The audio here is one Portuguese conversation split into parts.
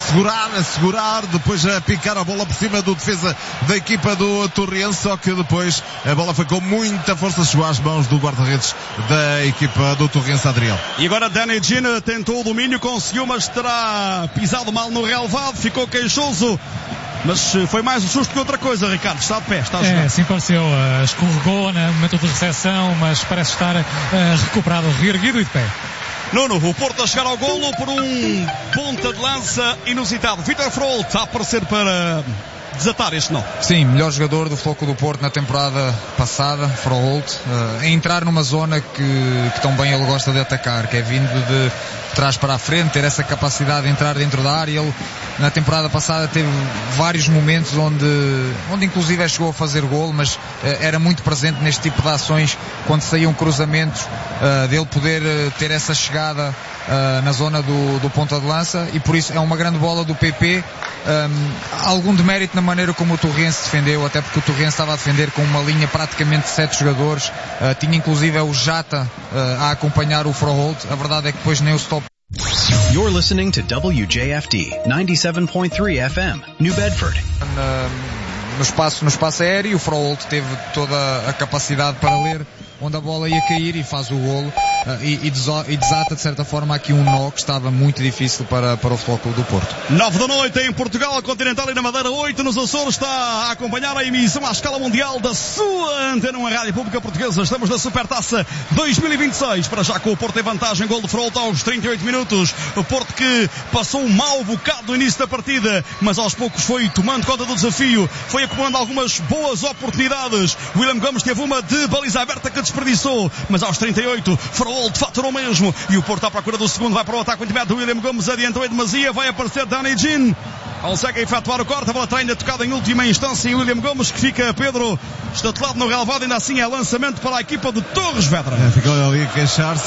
segurar, depois a picar a bola por cima do defesa da equipa do Torrense, só que depois a bola foi com muita força, chegou às mãos do guarda-redes da equipa do Torrense, Adriel. E agora Danny Gin tentou o domínio, conseguiu, mas terá pisado mal no relevado, ficou queixoso. Mas foi mais um susto que outra coisa, Ricardo. Está de pé, está a jogar. Sim, pareceu. Escorregou no momento de recepção, mas parece estar recuperado, reerguido e de pé. Nuno, o Porto a chegar ao golo por um ponta de lança inusitado. Vítor Froholt a aparecer para desatar este nó. Sim, melhor jogador do Floco do Porto na temporada passada, Froholt, a entrar numa zona que tão bem ele gosta de atacar, que é vindo de trás para a frente, ter essa capacidade de entrar dentro da área. Ele na temporada passada teve vários momentos onde inclusive chegou a fazer golo, mas era muito presente neste tipo de ações, quando saíam cruzamentos, dele poder ter essa chegada na zona do ponta de lança, e por isso é uma grande bola do PP. Algum demérito na maneira como o Torrense defendeu, até porque o Torrense estava a defender com uma linha praticamente de 7 jogadores, tinha inclusive o Jata a acompanhar o Froholt. A verdade é que depois nem o stop. You're listening to WJFD 97.3 FM, New Bedford. No espaço aéreo, o Froholt teve toda a capacidade para ler onde a bola ia cair e faz o golo, e desata de certa forma aqui um nó que estava muito difícil para o Floco do Porto. 9 da noite em Portugal, a Continental e na Madeira, 8 nos Açores. Está a acompanhar a emissão à escala mundial da sua antena, uma rádio pública portuguesa. Estamos na Supertaça 2026, para já com o Porto em vantagem. Gol de Froholt aos 38 minutos. O Porto que passou um mau bocado no início da partida, mas aos poucos foi tomando conta do desafio, foi acumulando algumas boas oportunidades. William Gomes teve uma de baliza aberta que desperdiçou, mas aos 38 Froholt faturou mesmo, e o Porto à procura do segundo, vai para o ataque muito bem do William Gomes, adiantou em demasia, vai aparecer Danny Gin, consegue efetuar o corte, a bola está ainda tocada em última instância em William Gomes, que fica, Pedro, estatelado no relevado, ainda assim é lançamento para a equipa de Torres Vedras. Ficou ali a queixar-se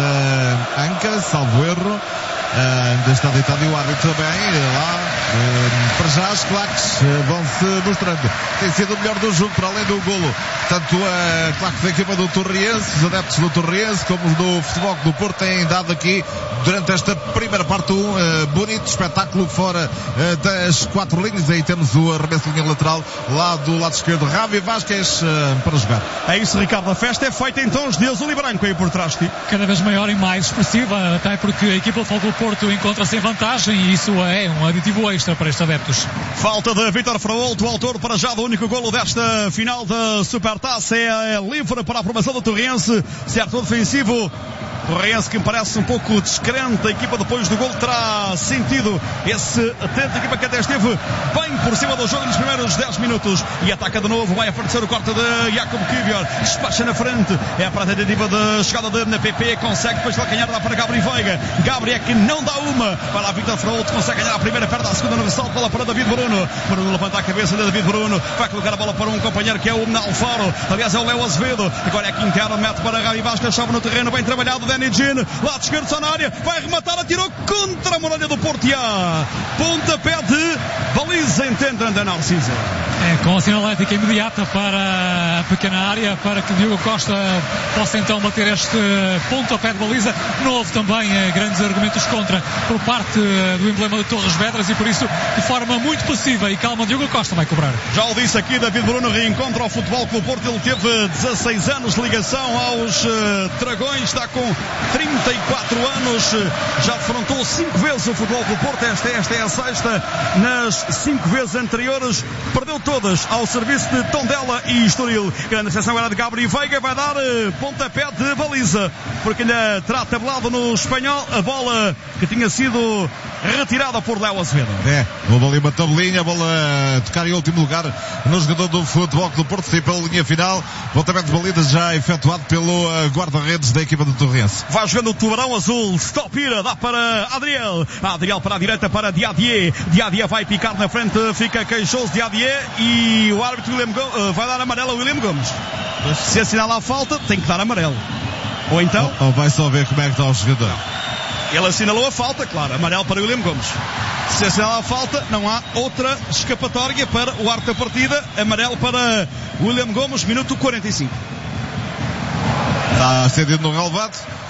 da anca, salvo erro. Ainda está deitado e o árbitro também lá. Para já as claques vão-se mostrando. Tem sido o melhor do jogo, para além do golo. Tanto a claque da equipa do Torrense, os adeptos do Torrense, como os do Futebol do Porto, têm dado aqui durante esta primeira parte um bonito espetáculo fora das 4 linhas. Aí temos o arremesso de linha lateral lá do lado esquerdo, Javi Vázquez para jogar. É isso, Ricardo, a festa é feita em tons de azul e branco aí por trás de ti. Cada vez maior e mais expressiva, até porque a equipa do Futebol do Porto encontra-se em vantagem, e isso é um aditivo extra para estes adeptos. Falta de Vítor Froholt, o autor para já do único golo desta final da Supertaça, é livre para a formação do Torrense, certo defensivo. Torrense que me parece um pouco descrente. A equipa depois do gol terá sentido esse atento. A equipa que até esteve bem por cima do jogo nos primeiros 10 minutos. E ataca de novo. Vai aparecer o corte de Jakub Kivior. Despacha na frente. É a tentativa de chegada de PP. Consegue depois calcanhar, dá para Gabriel Veiga. Gabriel que não dá uma. Vai lá Vítor Froholt. Consegue ganhar a primeira, perde a segunda no ressalto. Bola para David Bruno. Bruno levanta a cabeça de David Bruno. Vai colocar a bola para um companheiro que é o Alfaro. Aliás é o Léo Azevedo. Agora é Quintero. Mete para Javi Vázquez. Chove no terreno. Bem trabalhado. Danny Gin, lado esquerdo, está na área, vai arrematar, atirou contra a muralha do Porto, e há pontapé de baliza, entende André Narciso. Com a sinalética imediata para a pequena área, para que Diogo Costa possa então bater este pontapé de baliza. Não houve também grandes argumentos contra por parte do emblema de Torres Vedras, e por isso de forma muito passiva e calma Diogo Costa vai cobrar. Já o disse aqui, David Bruno reencontra ao Futebol Clube Porto. Ele teve 16 anos de ligação aos Dragões, está com 34 anos, já defrontou 5 vezes o Futebol Clube Porto. Esta é a sexta. Nas 5 vezes anteriores perdeu todas ao serviço de Tondela e Estoril. Grande exceção agora de Gabriel Veiga, vai dar pontapé de baliza, porque ainda terá tabelado no espanhol a bola que tinha sido retirada por Léo Azevedo. Houve ali uma tabelinha, a bola tocar em último lugar no jogador do Futebol Clube Porto, saiu pela linha final. Pontapé de baliza já efetuado pelo guarda-redes da equipa do Torrense. Vai jogando o Tubarão Azul, Stopira, dá para Adriel para a direita para Diadier. Diadier vai picar na frente, fica queixoso Diadier, e o árbitro vai dar amarelo a William Gomes. Se assinala a falta, tem que dar amarelo. Ou então... Ou vai só ver como é que está o jogador. Ele assinalou a falta, claro, amarelo para William Gomes. Se assinala a falta, não há outra escapatória para o árbitro da partida. Amarelo para William Gomes, minuto 45. Está acendido no relevado.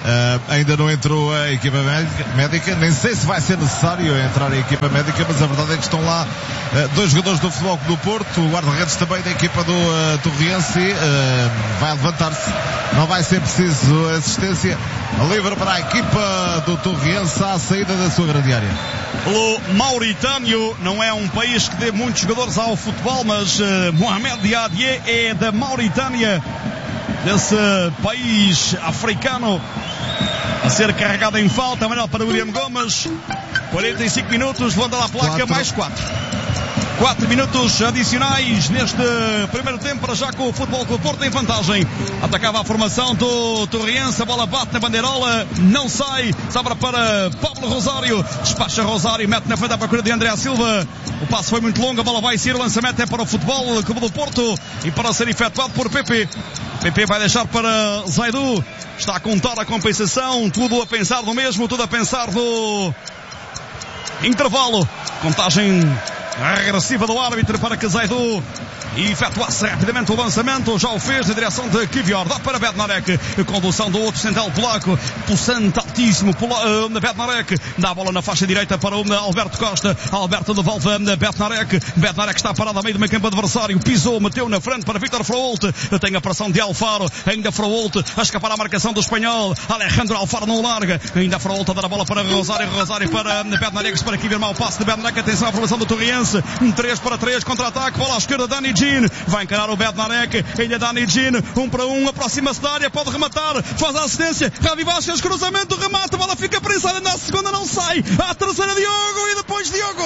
Ainda não entrou a equipa médica, nem sei se vai ser necessário entrar a equipa médica, mas a verdade é que estão lá dois jogadores do Futebol Clube do Porto, o guarda-redes também da equipa do Torriense, vai levantar-se, não vai ser preciso assistência, livre para a equipa do Torriense à saída da sua grande área. O Mauritânio não é um país que dê muitos jogadores ao futebol, mas Mohamed Diadie é da Mauritânia, desse país africano, a ser carregado em falta. Amarelo para William Gomes. 45 minutos, levando a placa, mais 4 minutos adicionais neste primeiro tempo, para já com o Futebol Clube do Porto em vantagem. Atacava a formação do Torriense, a bola bate na bandeirola, não sai, sobra para Pablo Rosário, despacha Rosário, mete na frente à procura de André Silva. O passo foi muito longo, a bola vai sair, o lançamento é para o Futebol Clube do Porto e para ser efetuado por Pepe. Pepe vai deixar para Zaidu, está a contar a compensação, tudo a pensar no mesmo, tudo a pensar no intervalo. Contagem regressiva do árbitro para que Zaidu efetuasse rapidamente o lançamento. Já o fez na direção de Kivior, dá para Bednarek, condução do outro central polaco, pulsante altíssimo, Bednarek dá a bola na faixa direita para o Alberto Costa. Alberto devolve Bednarek está parado a meio do meio campo adversário, pisou, meteu na frente para Vítor Fraolt, tem a pressão de Alfaro, ainda Fraolt a escapar à marcação do espanhol, Alejandro Alfaro não larga, ainda Fraolt a dar a bola para Rosário para Bednarek, para Kivior, mau passe de Bednarek, atenção à formação do Torriense, 3-3, contra-ataque, bola à esquerda, Dani Jean, vai encarar o Bednarek, ainda Dani Jean, 1-1, aproxima-se da área, pode rematar, faz a assistência, Ravi Vázquez, cruzamento, remata, a bola fica prensada, na segunda não sai, à terceira Diogo, e depois Diogo!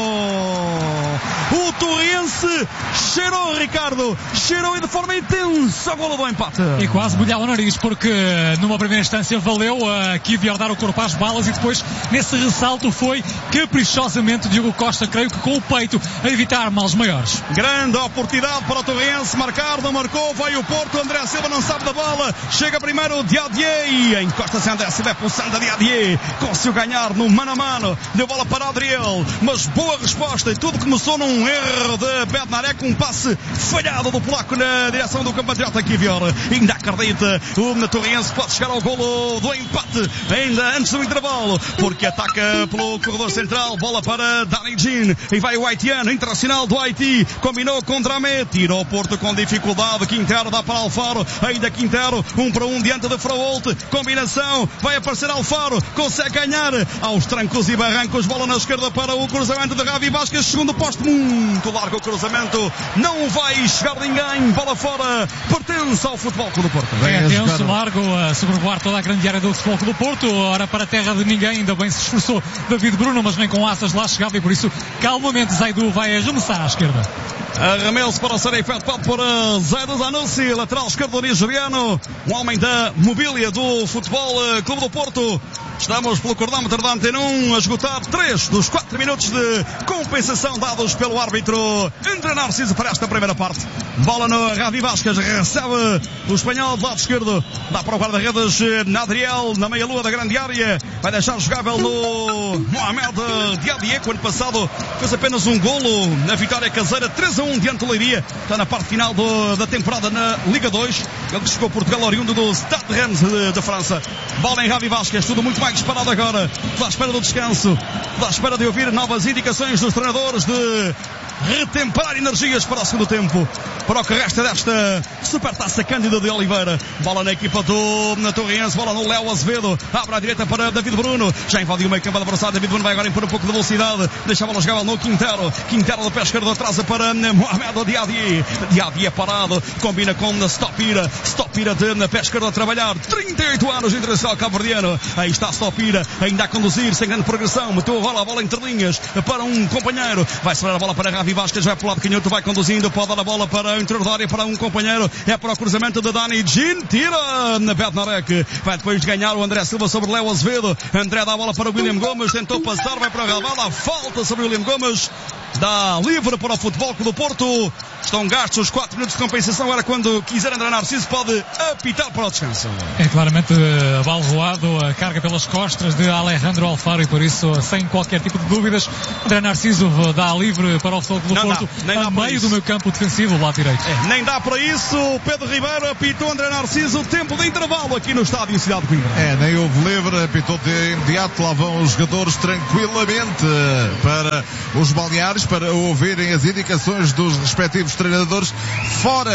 O Torriense cheirou, Ricardo, cheirou e de forma intensa a bola do empate. E quase molhava o nariz, porque numa primeira instância valeu a Kivior dar o corpo às balas e depois nesse ressalto foi caprichosamente Diogo Costa, creio que com o peito, a evitar males maiores. Grande oportunidade para o Torriense marcar, não marcou, vai o Porto, André Silva não sabe da bola, chega primeiro o Diadie, encosta-se André Silva, é pulsando a Diadie, conseguiu ganhar no mano a mano, deu bola para Adriel, mas boa resposta, e tudo começou num erro de Bednarek, um passe falhado do polaco na direção do compatriota Kivior. Ainda acredita, o Torriense pode chegar ao golo do empate, ainda antes do intervalo, porque ataca pelo corredor central, bola para Dani Jean, e vai o haitiano, internacional do Haiti, combinou com Dramé, tirou o Porto com dificuldade, Quintero dá para Alfaro, ainda Quintero, 1-1 diante de Fraolt, combinação, vai aparecer Alfaro, consegue ganhar aos trancos e barrancos, bola na esquerda para o cruzamento de Ravi Vázquez, segundo posto, muito largo o cruzamento, não vai chegar ninguém, bola fora, pertence ao Futebol Clube do Porto. É tenso, largo, a sobrevoar toda a grande área do Futebol Clube do Porto, ora para a terra de ninguém, ainda bem se esforçou David Bruno, mas nem com asas lá chegava e por isso calmamente Zaidu vai arremessar à esquerda. Arremesso para ser efetuado por Zaidu Zanussi, lateral esquerdo nigeriano, um homem da mobília do Futebol Clube do Porto. Estamos pelo cronómetro da Antena 1 a esgotar 3 dos 4 minutos de compensação dados pelo árbitro André Narciso para esta primeira parte. Bola no Ravi Vázquez, recebe o espanhol do lado esquerdo, dá para o guarda-redes Nadriel na meia-lua da grande área, vai deixar jogável no Mohamed Diadie, que ano passado fez apenas um golo na vitória caseira 3-1 diante do Leiria, está na parte final da temporada na Liga 2, ele que chegou a Portugal oriundo do Stade Rennes de França. Bola em Ravi Vázquez, tudo muito mais disparado agora, à espera do descanso, à espera de ouvir novas indicações dos treinadores de retemperar energias para o segundo tempo, para o que resta desta Supertaça Cândido de Oliveira. Bola na equipa do Torriense, bola no Léo Azevedo, abre à direita para David Bruno, já invadiu o meio campo adversário, David Bruno vai agora impor um pouco de velocidade, deixa a bola jogar no Quintero, Quintero do pé esquerdo atrasa para Mohamed Diadie, Diadie é parado, combina com Stopira, Stopira de pé esquerdo a trabalhar, 38 anos de internacional cabo-verdiano, aí está Stopira, ainda a conduzir, sem grande progressão, meteu a bola entre linhas para um companheiro, vai sobrar a bola para Ravi Vázquez, vai para o lado canhoto, vai conduzindo, pode dar a bola para o interior da área, para um companheiro, é para o cruzamento de Dani Jean, tira na Bednarek, vai depois de ganhar o André Silva sobre Léo Azevedo, André dá a bola para o William Gomes, tentou passar, vai para o relvado, a falta sobre o William Gomes, dá livre para o Futebol Clube do Porto, Estão gastos os 4 minutos de compensação. Agora, quando quiser André Narciso, pode apitar para o descanso. É claramente abalroado, a carga pelas costas de Alejandro Alfaro, e por isso, sem qualquer tipo de dúvidas, André Narciso dá livre para o Futebol Clube do Porto, a meio do meio campo defensivo, do lado direito. Nem dá para isso. Pedro Ribeiro apitou André Narciso. Tempo de intervalo aqui no estádio Cidade de Coimbra. Nem houve livre, apitou de imediato. Lá vão os jogadores tranquilamente para os balneários, para ouvirem as indicações dos respectivos treinadores fora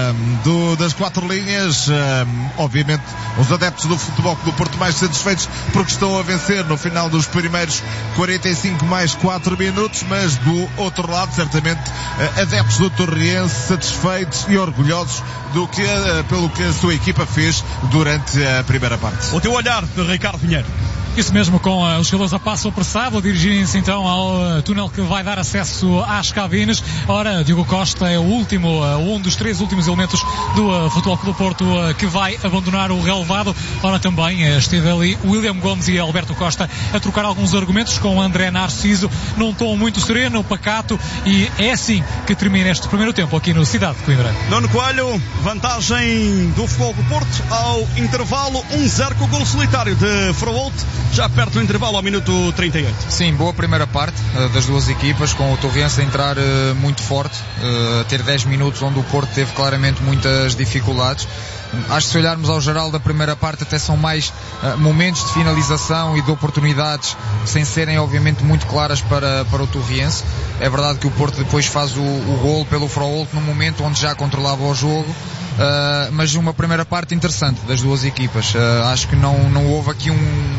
das 4 linhas. Obviamente os adeptos do Futebol Clube do Porto mais satisfeitos porque estão a vencer no final dos primeiros 45 mais 4 minutos, mas do outro lado certamente adeptos do Torriense satisfeitos e orgulhosos pelo que a sua equipa fez durante a primeira parte. O teu olhar de Ricardo Pinheiro. Isso mesmo, com os jogadores a passo apressado, a dirigirem-se então ao túnel que vai dar acesso às cabines. Ora, Diogo Costa é um dos 3 últimos elementos do Futebol Clube do Porto que vai abandonar o relevado. Ora, também esteve ali William Gomes e Alberto Costa a trocar alguns argumentos com André Narciso, num tom muito sereno, pacato, e é assim que termina este primeiro tempo aqui no Cidade de Coimbra. Nuno Coelho, vantagem do Futebol Clube do Porto ao intervalo, 1-0 com o golo solitário de Froholt, já perto do intervalo ao minuto 38. Sim, boa primeira parte das duas equipas, com o Torriense a entrar muito forte, a ter 10 minutos onde o Porto teve claramente muitas dificuldades. Acho que se olharmos ao geral da primeira parte, até são mais momentos de finalização e de oportunidades, sem serem obviamente muito claras para o Torriense. É verdade que o Porto depois faz o gol pelo Froholt num momento onde já controlava o jogo, mas uma primeira parte interessante das duas equipas. Acho que não houve aqui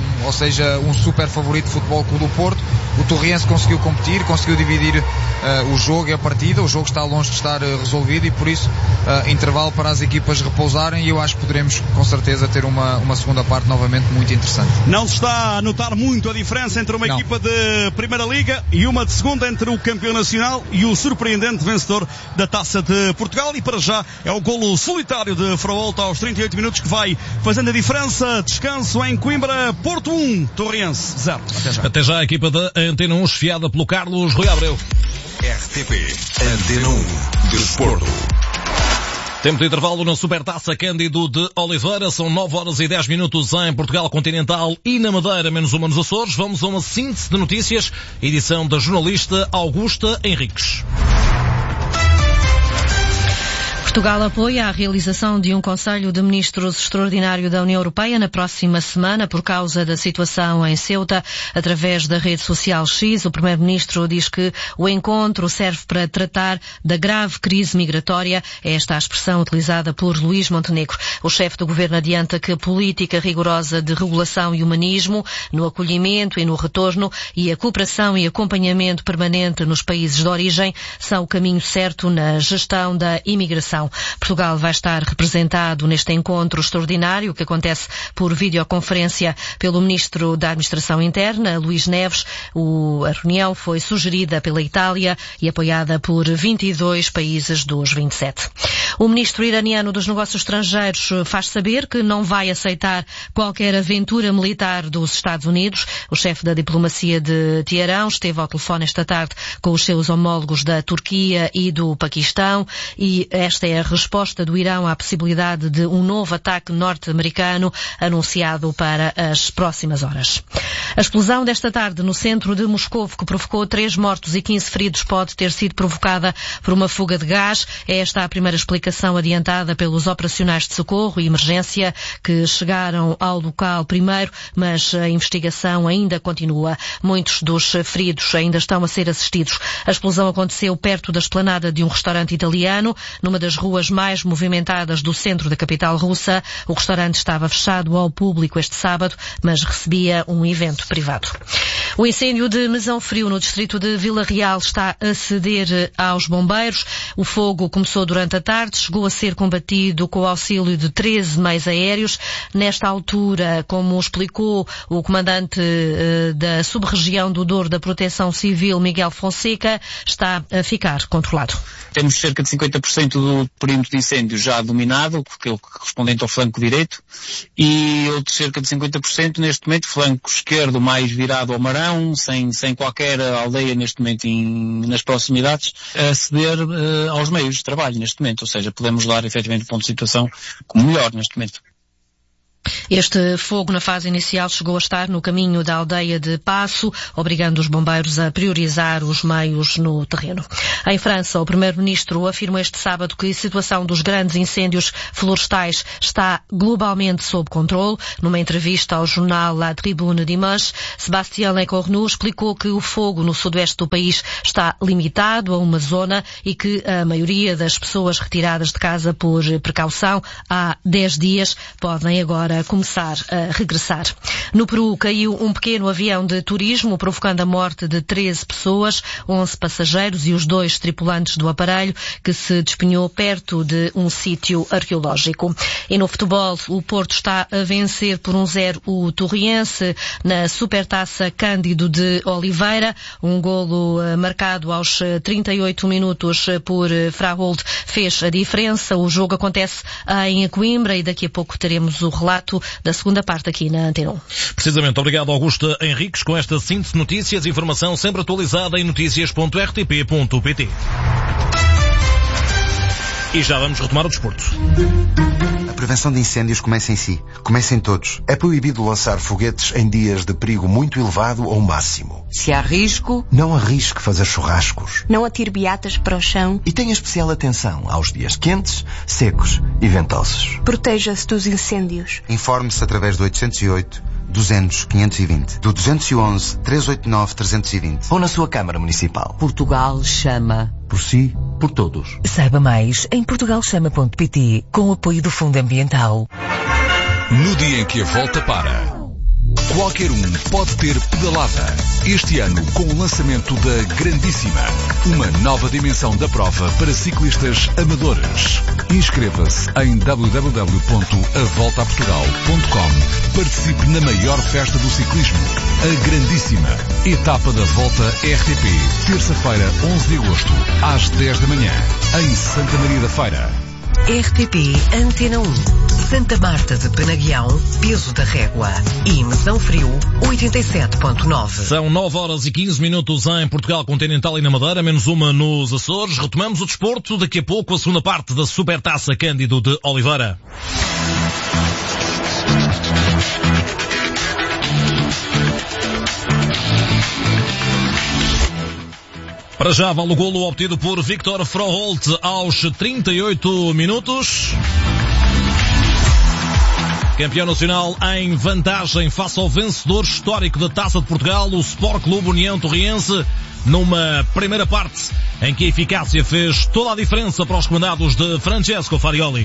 um super favorito de Futebol Clube do Porto. O Torriense conseguiu competir, conseguiu dividir o jogo e a partida. O jogo está longe de estar resolvido e por isso intervalo para as equipas repousarem, e eu acho que poderemos com certeza ter uma segunda parte novamente muito interessante. Não se está a notar muito a diferença entre uma equipa de Primeira Liga e uma de Segunda, entre o campeão nacional e o surpreendente vencedor da Taça de Portugal, e para já é o golo solitário de Froholt aos 38 minutos que vai fazendo a diferença. Descanso em Coimbra. Porto 1, Torriense 0. Até já a equipa da Antena 1, esfiada pelo Carlos Rui Abreu. RTP Antena 1 Desporto. Tempo de intervalo na Supertaça Cândido de Oliveira. São 9h10 em Portugal Continental e na Madeira, menos uma nos Açores. Vamos a uma síntese de notícias, edição da jornalista Augusta Henriques. Portugal apoia a realização de um Conselho de Ministros extraordinário da União Europeia na próxima semana por causa da situação em Ceuta. Através da rede social X, o Primeiro-Ministro diz que o encontro serve para tratar da grave crise migratória. É esta a expressão utilizada por Luís Montenegro. O chefe do Governo adianta que a política rigorosa de regulação e humanismo no acolhimento e no retorno e a cooperação e acompanhamento permanente nos países de origem são o caminho certo na gestão da imigração. Portugal vai estar representado neste encontro extraordinário que acontece por videoconferência pelo Ministro da Administração Interna, Luís Neves. A reunião foi sugerida pela Itália e apoiada por 22 países dos 27. O Ministro iraniano dos Negócios Estrangeiros faz saber que não vai aceitar qualquer aventura militar dos Estados Unidos. O chefe da diplomacia de Teherão esteve ao telefone esta tarde com os seus homólogos da Turquia e do Paquistão, e esta é a resposta do Irão à possibilidade de um novo ataque norte-americano anunciado para as próximas horas. A explosão desta tarde no centro de Moscovo, que provocou 3 mortos e 15 feridos, pode ter sido provocada por uma fuga de gás. É esta a primeira explicação adiantada pelos operacionais de socorro e emergência que chegaram ao local primeiro, mas a investigação ainda continua. Muitos dos feridos ainda estão a ser assistidos. A explosão aconteceu perto da esplanada de um restaurante italiano, numa das ruas mais movimentadas do centro da capital russa. O restaurante estava fechado ao público este sábado, mas recebia um evento privado. O incêndio de Mesão Frio, no distrito de Vila Real, está a ceder aos bombeiros. O fogo começou durante a tarde, parte chegou a ser combatido com o auxílio de 13 meios aéreos. Nesta altura, como explicou o comandante da sub-região do Douro da Proteção Civil, Miguel Fonseca, está a ficar controlado. Temos cerca de 50% do perímetro de incêndio já dominado, correspondente ao flanco direito, e outro cerca de 50% neste momento, flanco esquerdo mais virado ao Marão, sem qualquer aldeia neste momento nas proximidades, a aceder aos meios de trabalho neste momento, ou seja, podemos dar efetivamente o ponto de situação como melhor neste momento. Este fogo na fase inicial chegou a estar no caminho da aldeia de Passo, obrigando os bombeiros a priorizar os meios no terreno. Em França, o primeiro-ministro afirmou este sábado que a situação dos grandes incêndios florestais está globalmente sob controle. Numa entrevista ao jornal La Tribune Dimanche, Sébastien Lecornu explicou que o fogo no sudoeste do país está limitado a uma zona e que a maioria das pessoas retiradas de casa por precaução há 10 dias podem agora começar a regressar. No Peru caiu um pequeno avião de turismo, provocando a morte de 13 pessoas, 11 passageiros e os 2 tripulantes do aparelho, que se despenhou perto de um sítio arqueológico. E no futebol, o Porto está a vencer por 1-0 o Torriense na Supertaça Cândido de Oliveira. Um golo marcado aos 38 minutos por Fragold fez a diferença. O jogo acontece em Coimbra e daqui a pouco teremos o relato da segunda parte aqui na Antena 1. Precisamente, obrigado Augusta Henriques com esta síntese de notícias, informação sempre atualizada em noticias.rtp.pt. E já vamos retomar o desporto. A prevenção de incêndios começa em si. Começa em todos. É proibido lançar foguetes em dias de perigo muito elevado ou máximo. Se há risco, não arrisque fazer churrascos. Não atire beatas para o chão. E tenha especial atenção aos dias quentes, secos e ventosos. Proteja-se dos incêndios. Informe-se através do 808 200 520, do 211 389 320 ou na sua Câmara Municipal. Portugal chama. Por si, por todos. Saiba mais em portugalchama.pt com o apoio do Fundo Ambiental. No dia em que a volta para, qualquer um pode ter pedalada. Este ano, com o lançamento da Grandíssima, uma nova dimensão da prova para ciclistas amadores. Inscreva-se em www.avoltaportugal.com. Participe na maior festa do ciclismo, a Grandíssima. Etapa da Volta RTP, terça-feira, 11 de agosto, às 10 da manhã, em Santa Maria da Feira. RTP Antena 1, Santa Marta de Penaguião, Peso da Régua e Mesão Frio 87.9. São 9h15 em Portugal Continental e na Madeira, -1 nos Açores. Retomamos o desporto, daqui a pouco a segunda parte da Supertaça Cândido de Oliveira. Para já vale o golo obtido por Victor Froholt aos 38 minutos. Campeão nacional em vantagem face ao vencedor histórico da Taça de Portugal, o Sport Clube União Torriense, numa primeira parte em que a eficácia fez toda a diferença para os comandados de Francesco Farioli.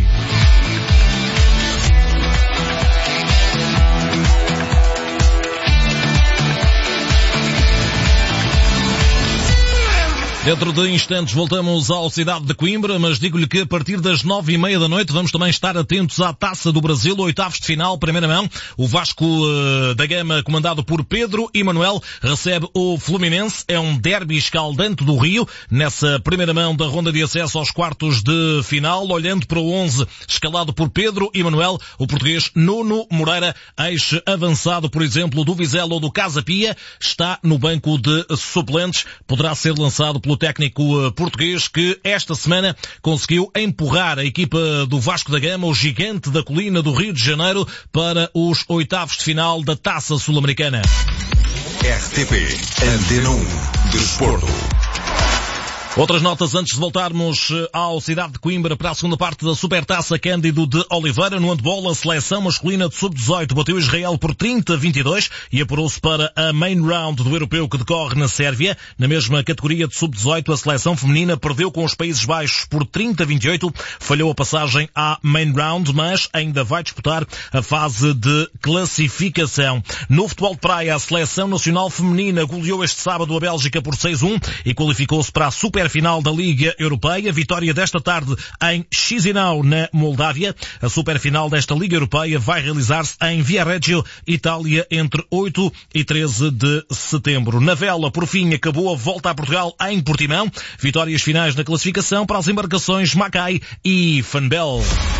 Dentro de instantes voltamos à cidade de Coimbra, mas digo-lhe que a partir das 9h30 da noite vamos também estar atentos à Taça do Brasil, oitavos de final, primeira mão. O Vasco da Gama, comandado por Pedro Emanuel, recebe o Fluminense. É um derby escaldante do Rio, nessa primeira mão da ronda de acesso aos quartos de final. Olhando para o 11 escalado por Pedro Emanuel, o português Nuno Moreira, ex-avançado, por exemplo, do Vizela ou do Casa Pia, está no banco de suplentes. Poderá ser lançado pelo técnico português que esta semana conseguiu empurrar a equipa do Vasco da Gama, o gigante da colina do Rio de Janeiro, para os oitavos de final da Taça Sul-Americana. RTP Antena 1 Desporto. Outras notas antes de voltarmos ao cidade de Coimbra para a segunda parte da Supertaça Cândido de Oliveira. No handball, a seleção masculina de sub-18 bateu Israel por 30-22 e apurou-se para a main round do europeu que decorre na Sérvia. Na mesma categoria de sub-18, a seleção feminina perdeu com os Países Baixos por 30-28, falhou a passagem à main round, mas ainda vai disputar a fase de classificação. No futebol de praia, a seleção nacional feminina goleou este sábado a Bélgica por 6-1 e qualificou-se para a Super superfinal da Liga Europeia. Vitória desta tarde em Chisinau, na Moldávia. A superfinal desta Liga Europeia vai realizar-se em Viareggio, Itália, entre 8 e 13 de setembro. Na vela, por fim, acabou a volta a Portugal em Portimão. Vitórias finais na classificação para as embarcações Mackay e Fanbel.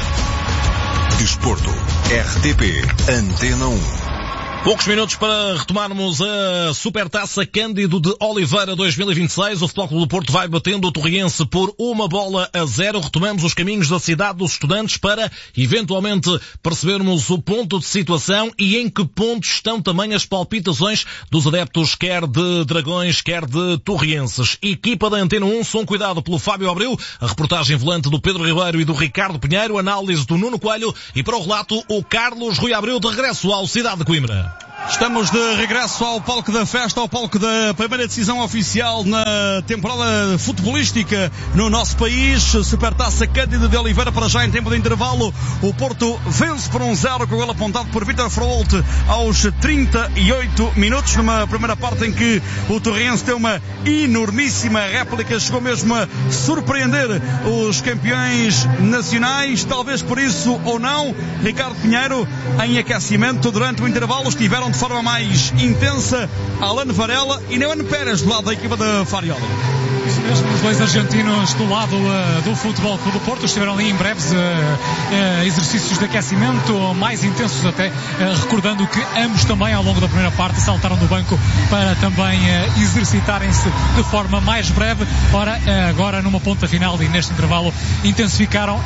Desporto, RTP, Antena 1. Poucos minutos para retomarmos a Supertaça Cândido de Oliveira 2026. O Futebol Clube do Porto vai batendo o Torriense por 1-0. Retomamos os caminhos da cidade dos estudantes para, eventualmente, percebermos o ponto de situação e em que ponto estão também as palpitações dos adeptos, quer de Dragões, quer de Torrienses. Equipa da Antena 1, som cuidado pelo Fábio Abreu, a reportagem volante do Pedro Ribeiro e do Ricardo Pinheiro, análise do Nuno Coelho e para o relato o Carlos Rui Abreu de regresso ao Cidade de Coimbra. Estamos de regresso ao palco da festa, ao palco da primeira decisão oficial na temporada futebolística no nosso país. Supertaça Cândido de Oliveira, para já em tempo de intervalo. O Porto vence por 1-0 com o gol apontado por Vítor Froholt aos 38 minutos, numa primeira parte em que o Torriense tem uma enormíssima réplica, chegou mesmo a surpreender os campeões nacionais, talvez por isso ou não. Ricardo Pinheiro, em aquecimento durante o intervalo, estiveram de forma mais intensa Alan Varela e Neuan Pérez do lado da equipa da Farioli. Isso mesmo, os dois argentinos do lado do Futebol Clube do Porto estiveram ali em breves exercícios de aquecimento mais intensos até, recordando que ambos também ao longo da primeira parte saltaram do banco para também exercitarem-se de forma mais breve. Ora, agora numa ponta final e neste intervalo intensificaram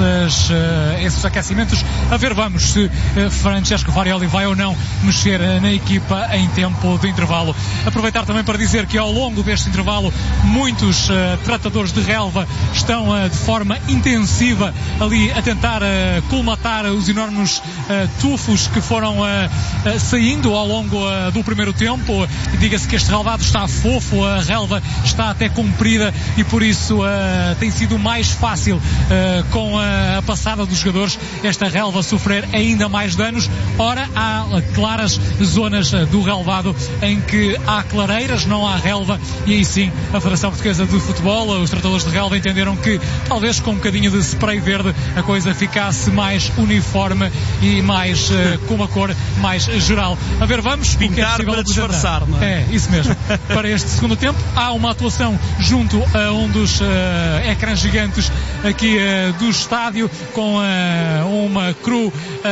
esses aquecimentos. A ver, vamos se Francesco Farioli vai ou não mexer na equipa em tempo de intervalo. Aproveitar também para dizer que ao longo deste intervalo muitos tratadores de relva estão de forma intensiva ali a tentar colmatar os enormes tufos que foram saindo ao longo do primeiro tempo. Diga-se que este relvado está fofo, a relva está até comprida e por isso tem sido mais fácil com a passada dos jogadores esta relva sofrer ainda mais danos. Ora, há claras zonas do relvado em que há clareiras, não há relva, e aí sim a Federação Portuguesa de Futebol, os tratadores de relva entenderam que talvez com um bocadinho de spray verde a coisa ficasse mais uniforme e mais com uma cor mais geral. A ver, vamos pintar para disfarçar, não é? É, isso mesmo. Para este segundo tempo há uma atuação junto a um dos ecrãs gigantes aqui do estádio com uma cru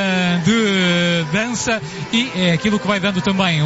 de dança e é aquilo que vai dando também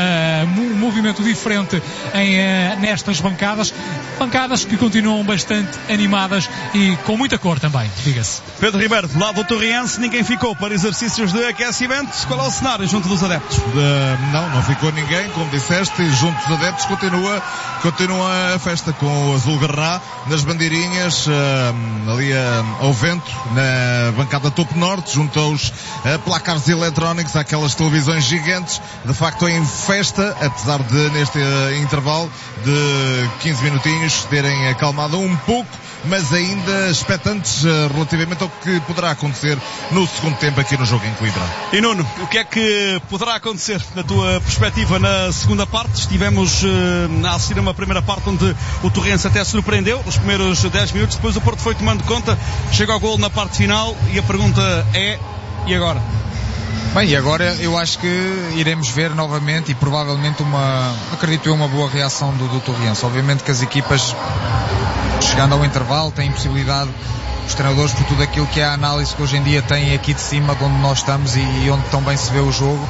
um movimento diferente nestas bancadas que continuam bastante animadas e com muita cor também, diga-se. Pedro Ribeiro, do lado do Torriense, ninguém ficou para exercícios de aquecimento. Qual é o cenário junto dos adeptos? Não ficou ninguém, como disseste, e junto dos adeptos continua a festa com o azul garrá nas bandeirinhas, ali ao vento, na bancada Topo Norte, junto aos placares eletrónicos, aquelas televisões gigantes, de facto em festa, apesar de neste intervalo de 15 minutinhos terem acalmado um pouco, mas ainda expectantes relativamente ao que poderá acontecer no segundo tempo aqui no jogo em Coimbra. E Nuno, o que é que poderá acontecer na tua perspectiva na segunda parte? Estivemos a assistir a uma primeira parte onde o Torriense até surpreendeu os primeiros 10 minutos, depois o Porto foi tomando conta, chega ao golo na parte final e a pergunta é: e agora? Bem, e agora eu acho que iremos ver novamente e provavelmente acredito eu, uma boa reação do Torriense. Obviamente que as equipas, chegando ao intervalo, têm possibilidade, os treinadores, por tudo aquilo que é a análise que hoje em dia têm aqui de cima, de onde nós estamos e onde tão bem se vê o jogo,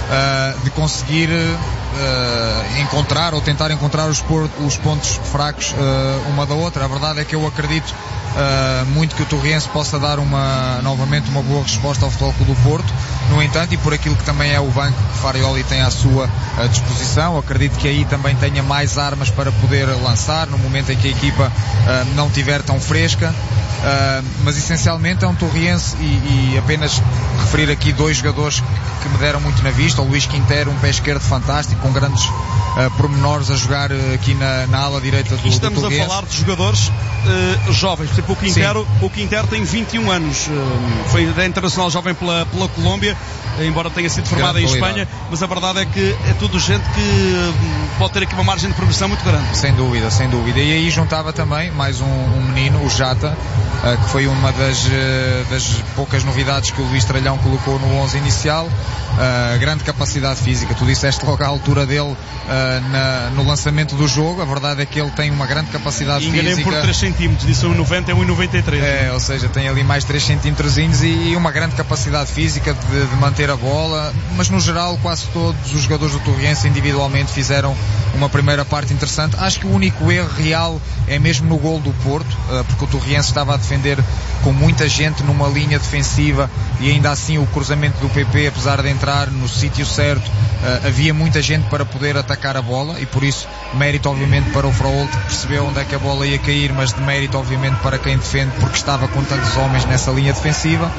de conseguir encontrar ou tentar encontrar os pontos fracos uma da outra. A verdade é que eu acredito muito que o Torriense possa dar novamente uma boa resposta ao Futebol Clube do Porto. No entanto, e por aquilo que também é o banco que Farioli tem à sua disposição, acredito que aí também tenha mais armas para poder lançar no momento em que a equipa não estiver tão fresca. Mas essencialmente é um Torriense e apenas referir aqui dois jogadores que me deram muito na vista: o Luís Quintero, um pé esquerdo fantástico, com grandes pormenores a jogar aqui na ala direita do Torriense. Estamos a falar de jogadores jovens, por exemplo, o Quintero tem 21 anos, foi internacional jovem pela Colômbia, embora tenha sido formada em Espanha, mas a verdade é que é tudo gente que pode ter aqui uma margem de progressão muito grande. Sem dúvida, sem dúvida. E aí juntava também mais um menino, o Jata, que foi uma das poucas novidades que o Luís Tralhão colocou no 11 inicial. Grande capacidade física, tu disseste logo a altura dele no lançamento do jogo. A verdade é que ele tem uma grande capacidade física. Enganei por 3 centímetros, disse 1,90 é 1,93. Ou seja, tem ali mais 3 centímetrozinhos e uma grande capacidade física de manter a bola, mas no geral quase todos os jogadores do Torriense individualmente fizeram uma primeira parte interessante. Acho que o único erro real é mesmo no gol do Porto, porque o Torriense estava a defender com muita gente numa linha defensiva e ainda assim o cruzamento do PP, apesar de entrar no sítio certo, havia muita gente para poder atacar a bola, e por isso mérito obviamente para o Fraolt, que percebeu onde é que a bola ia cair, mas de mérito obviamente para quem defende, porque estava com tantos homens nessa linha defensiva.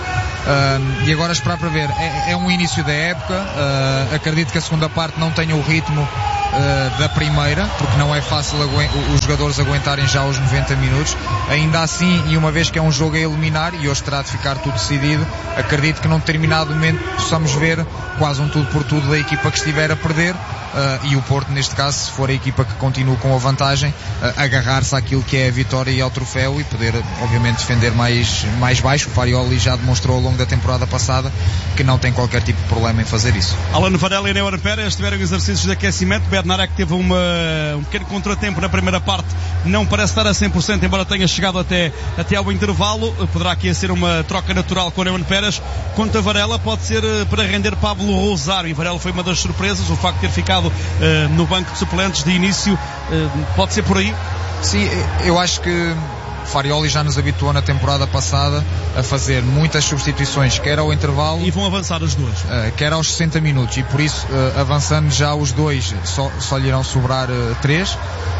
E agora esperar para ver. É um início da época, acredito que a segunda parte não tenha o ritmo da primeira, porque não é fácil os jogadores aguentarem já os 90 minutos. Ainda assim, e uma vez que é um jogo a eliminar e hoje terá de ficar tudo decidido, acredito que num determinado momento possamos ver quase um tudo por tudo da equipa que estiver a perder, e o Porto, neste caso, se for a equipa que continua com a vantagem, agarrar-se àquilo que é a vitória e ao troféu e poder obviamente defender mais baixo. O Farioli já demonstrou ao longo da temporada passada que não tem qualquer tipo de problema em fazer isso. Alan Varela e Neuer Pérez tiveram exercícios de aquecimento. Bednarek teve um pequeno contratempo na primeira parte, não parece estar a 100%, embora tenha chegado até ao intervalo. Poderá aqui ser uma troca natural com o Neuer Pérez. Quanto a Varela, pode ser para render Pablo Rosário, e Varela foi uma das surpresas, o facto de ter ficado no banco de suplentes de início, pode ser por aí? Sim, eu acho que Farioli já nos habituou na temporada passada a fazer muitas substituições, quer ao intervalo, e vão avançar as duas, quer aos 60 minutos, e por isso avançando já os dois só lhe irão sobrar 3.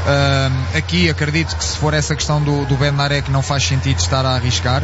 Aqui acredito que se for essa questão do Bednarek, não faz sentido estar a arriscar.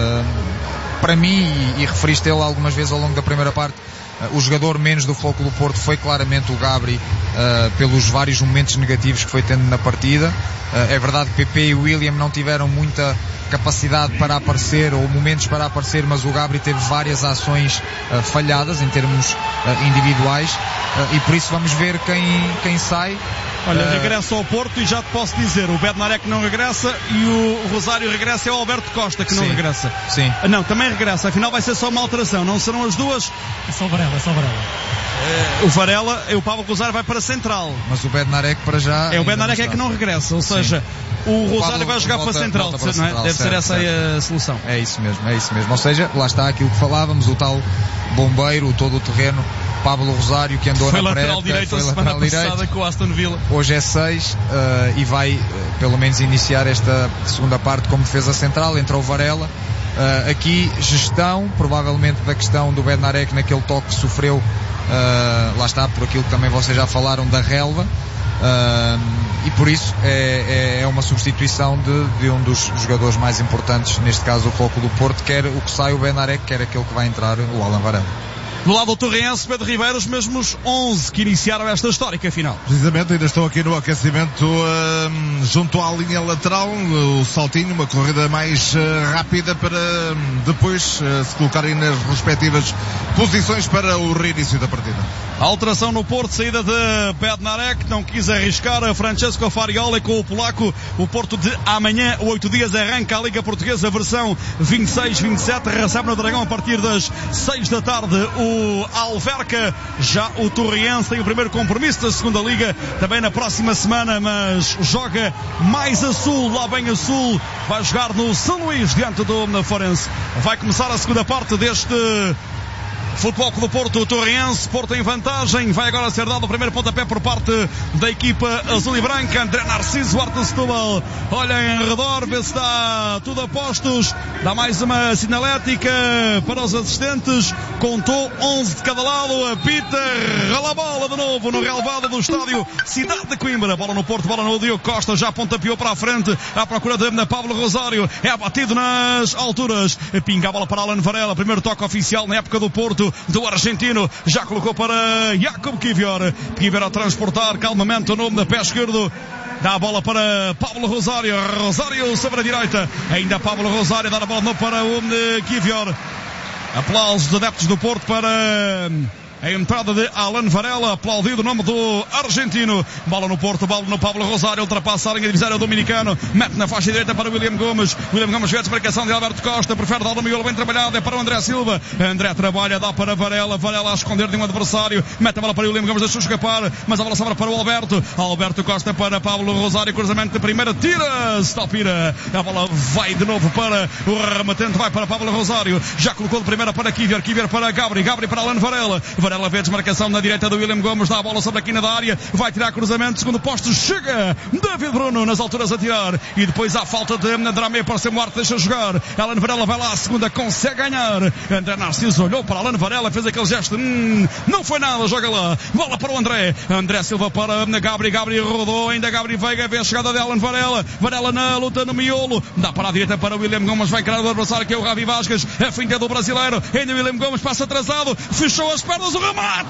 Para mim, e referiste ele algumas vezes ao longo da primeira parte, o jogador menos do Flóculo Porto foi claramente o Gabri, pelos vários momentos negativos que foi tendo na partida. É verdade que PP e William não tiveram muita capacidade para aparecer, ou momentos para aparecer, mas o Gabri teve várias ações falhadas em termos individuais, e por isso vamos ver quem sai. Olha, regressa ao Porto, e já te posso dizer, o Bednarek não regressa e o Rosário regressa, é o Alberto Costa que não regressa. Sim. Não, também regressa, afinal vai ser só uma alteração, não serão as duas. É só o Varela. O Varela, o Pablo Rosário vai para a central. Mas o Bednarek para já... O Bednarek é que não regressa, ou seja, o Rosário vai jogar para a central, não é? Deve ser essa a solução. É isso mesmo. Ou seja, lá está aquilo que falávamos, o tal bombeiro, todo o terreno, Pablo Rosário, que andou foi na lateral direito a semana passada com o Aston Villa. Hoje é 6, e vai pelo menos iniciar esta segunda parte como defesa central. Entra o Varela. Aqui gestão provavelmente da questão do Bednarek naquele toque que sofreu, lá está, por aquilo que também vocês já falaram da relva, e por isso é uma substituição de um dos jogadores mais importantes, neste caso o Flóculo do Porto, quer o que sai o Bednarek, quer aquele que vai entrar o Alan Varela. Do lado do Torriense, Pedro Ribeiro, os mesmos 11 que iniciaram esta histórica final. Precisamente, ainda estão aqui no aquecimento junto à linha lateral, o saltinho, uma corrida mais rápida para depois se colocarem nas respectivas posições para o reinício da partida. A alteração no Porto, saída de Bednarek, não quis arriscar a Francesco Farioli com o polaco. O Porto de amanhã, 8 dias, arranca a Liga Portuguesa, versão 26-27, recebe no Dragão a partir das 6 da tarde o Alverca. Já o Torriense tem o primeiro compromisso da segunda Liga, também na próxima semana, mas joga mais a sul, lá bem a sul, vai jogar no São Luís, diante do Forense. Vai começar a segunda parte deste Futebol Clube do Porto, o Torriense, Porto em vantagem, vai agora ser dado o primeiro pontapé por parte da equipa azul e branca. André Narciso, Arte Setúbal, olha em redor, vê se está tudo a postos, dá mais uma sinalética para os assistentes, contou 11 de cada lado, apita, rola a bola de novo no relvado do estádio Cidade de Coimbra, bola no Porto, bola no Diogo Costa, já pontapeou para a frente, à procura de Pablo Rosário, é abatido nas alturas, pinga a bola para Alan Varela, primeiro toque oficial na época do Porto, do argentino, já colocou para Jakub Kivior a transportar calmamente o nome da pé esquerdo, dá a bola para Pablo Rosário sobre a direita, ainda Pablo Rosário, dá a bola para o Kivior. Aplausos de adeptos do Porto para a entrada de Alan Varela, aplaudido o nome do argentino. Bola no Porto, bola no Pablo Rosário, ultrapassa a linha divisória dominicano, mete na faixa direita para William Gomes. William Gomes vê a desmarcação de Alberto Costa, prefere dar no miolo, bem trabalhado, é para o André Silva. André trabalha, dá para Varela, Varela a esconder de um adversário, mete a bola para William Gomes, deixou escapar, mas a bola sobra para o Alberto. Alberto Costa para Pablo Rosário, cruzamento de primeira, tira, Stopira. A bola vai de novo para o rematente, vai para Pablo Rosário, já colocou de primeira para Kivier, Kivier para Gabri, Gabri para Alan Varela. Varela vê a desmarcação na direita do William Gomes, dá a bola sobre a quina da área, vai tirar cruzamento, segundo posto, chega David Bruno nas alturas a tirar, e depois há falta de Dramé para ser morto, deixa jogar. Alan Varela vai lá, a segunda consegue ganhar. André Narciso olhou para Alan Varela, fez aquele gesto, não foi nada, joga lá, bola para o André, André Silva para Gabri, Gabri rodou, ainda Gabri Veiga, vê a chegada de Alan Varela, Varela na luta no miolo, dá para a direita para William Gomes, vai encarar o adversário que é o Ravi Vasquez, a finta do brasileiro, ainda William Gomes passa atrasado, fechou as pernas, o remate,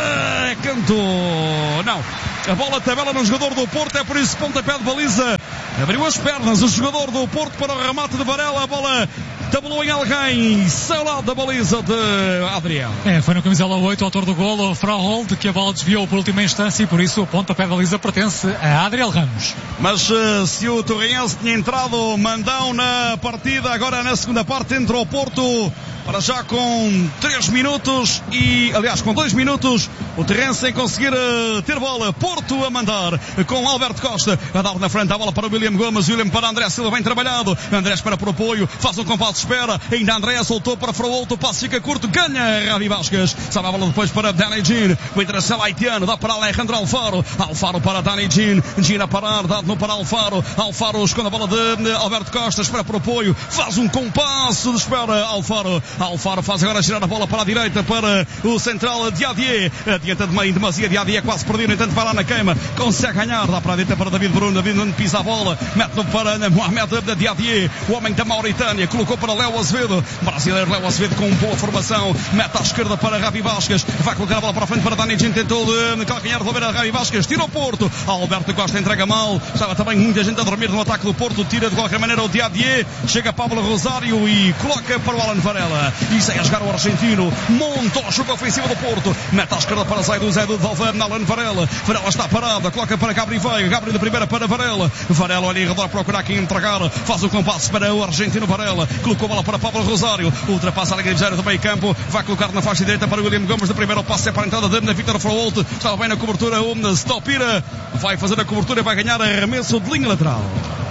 cantou, não, a bola tabela no jogador do Porto, é por isso pontapé de baliza, abriu as pernas o jogador do Porto para o remate de Varela, a bola tabelou em alguém, saiu lá da baliza de Adriel. Foi no camisola 8 o autor do golo, Frauhold, que a bola desviou por última instância e por isso o pontapé de baliza pertence a Adriel Ramos. Mas se o Torrenense tinha entrado mandão na partida, agora na segunda parte entra o Porto para já com 3 minutos e, aliás, com 2 minutos, o Torrenense sem conseguir ter bola. Porto a mandar com Alberto Costa a dar na frente a bola para o William Gomes, William para André Silva, bem trabalhado, André espera por apoio, faz um compasso de espera, ainda André soltou para Frauolt, o passo fica curto, ganha Ravi Vasquez, sabe a bola depois para Danny Jean, o interesse haitiano, dá para Alejandro Alfaro, Alfaro para Danny Jean, Jean a parar, dá no para Alfaro, Alfaro esconde a bola de Alberto Costa, espera por apoio, faz um compasso de espera, Alfaro faz agora girar a bola para a direita para o central Diadier, adianta de meio em demasia, Diadier quase perdido, no entanto vai lá na queima, consegue ganhar, dá para a direita para David Bruno, David Bruno pisa a bola, mete para Mohamed Diadier, o homem da Mauritânia, colocou para Léo Azevedo, brasileiro Léo Azevedo com boa formação, mete à esquerda para Ravi Vasquez, vai colocar a bola para a frente para Dani Jean, tentou de calcanhar resolver a Ravi Vasquez, tira o Porto, Alberto Costa entrega mal, estava também muita gente a dormir no ataque do Porto, tira de qualquer maneira o Diadier, chega Pablo Rosário e coloca para o Alan Varela, e sai a jogar o argentino, monta o jogo ofensivo do Porto, mete à esquerda para Zaidu devolve Alan Varela, Varela está parada, coloca para Gabri Veiga, Gabri de primeira para Varela, Varela olha em redor, procura aqui entregar, faz o compasso para o argentino Varela, colocou a bola para Pablo Rosário, ultrapassa a linha de do meio campo, vai colocar na faixa direita para William Gomes, de primeiro passe é para a entrada de Vítor Frauolt, estava bem na cobertura, o Stopira vai fazer a cobertura e vai ganhar arremesso de linha lateral.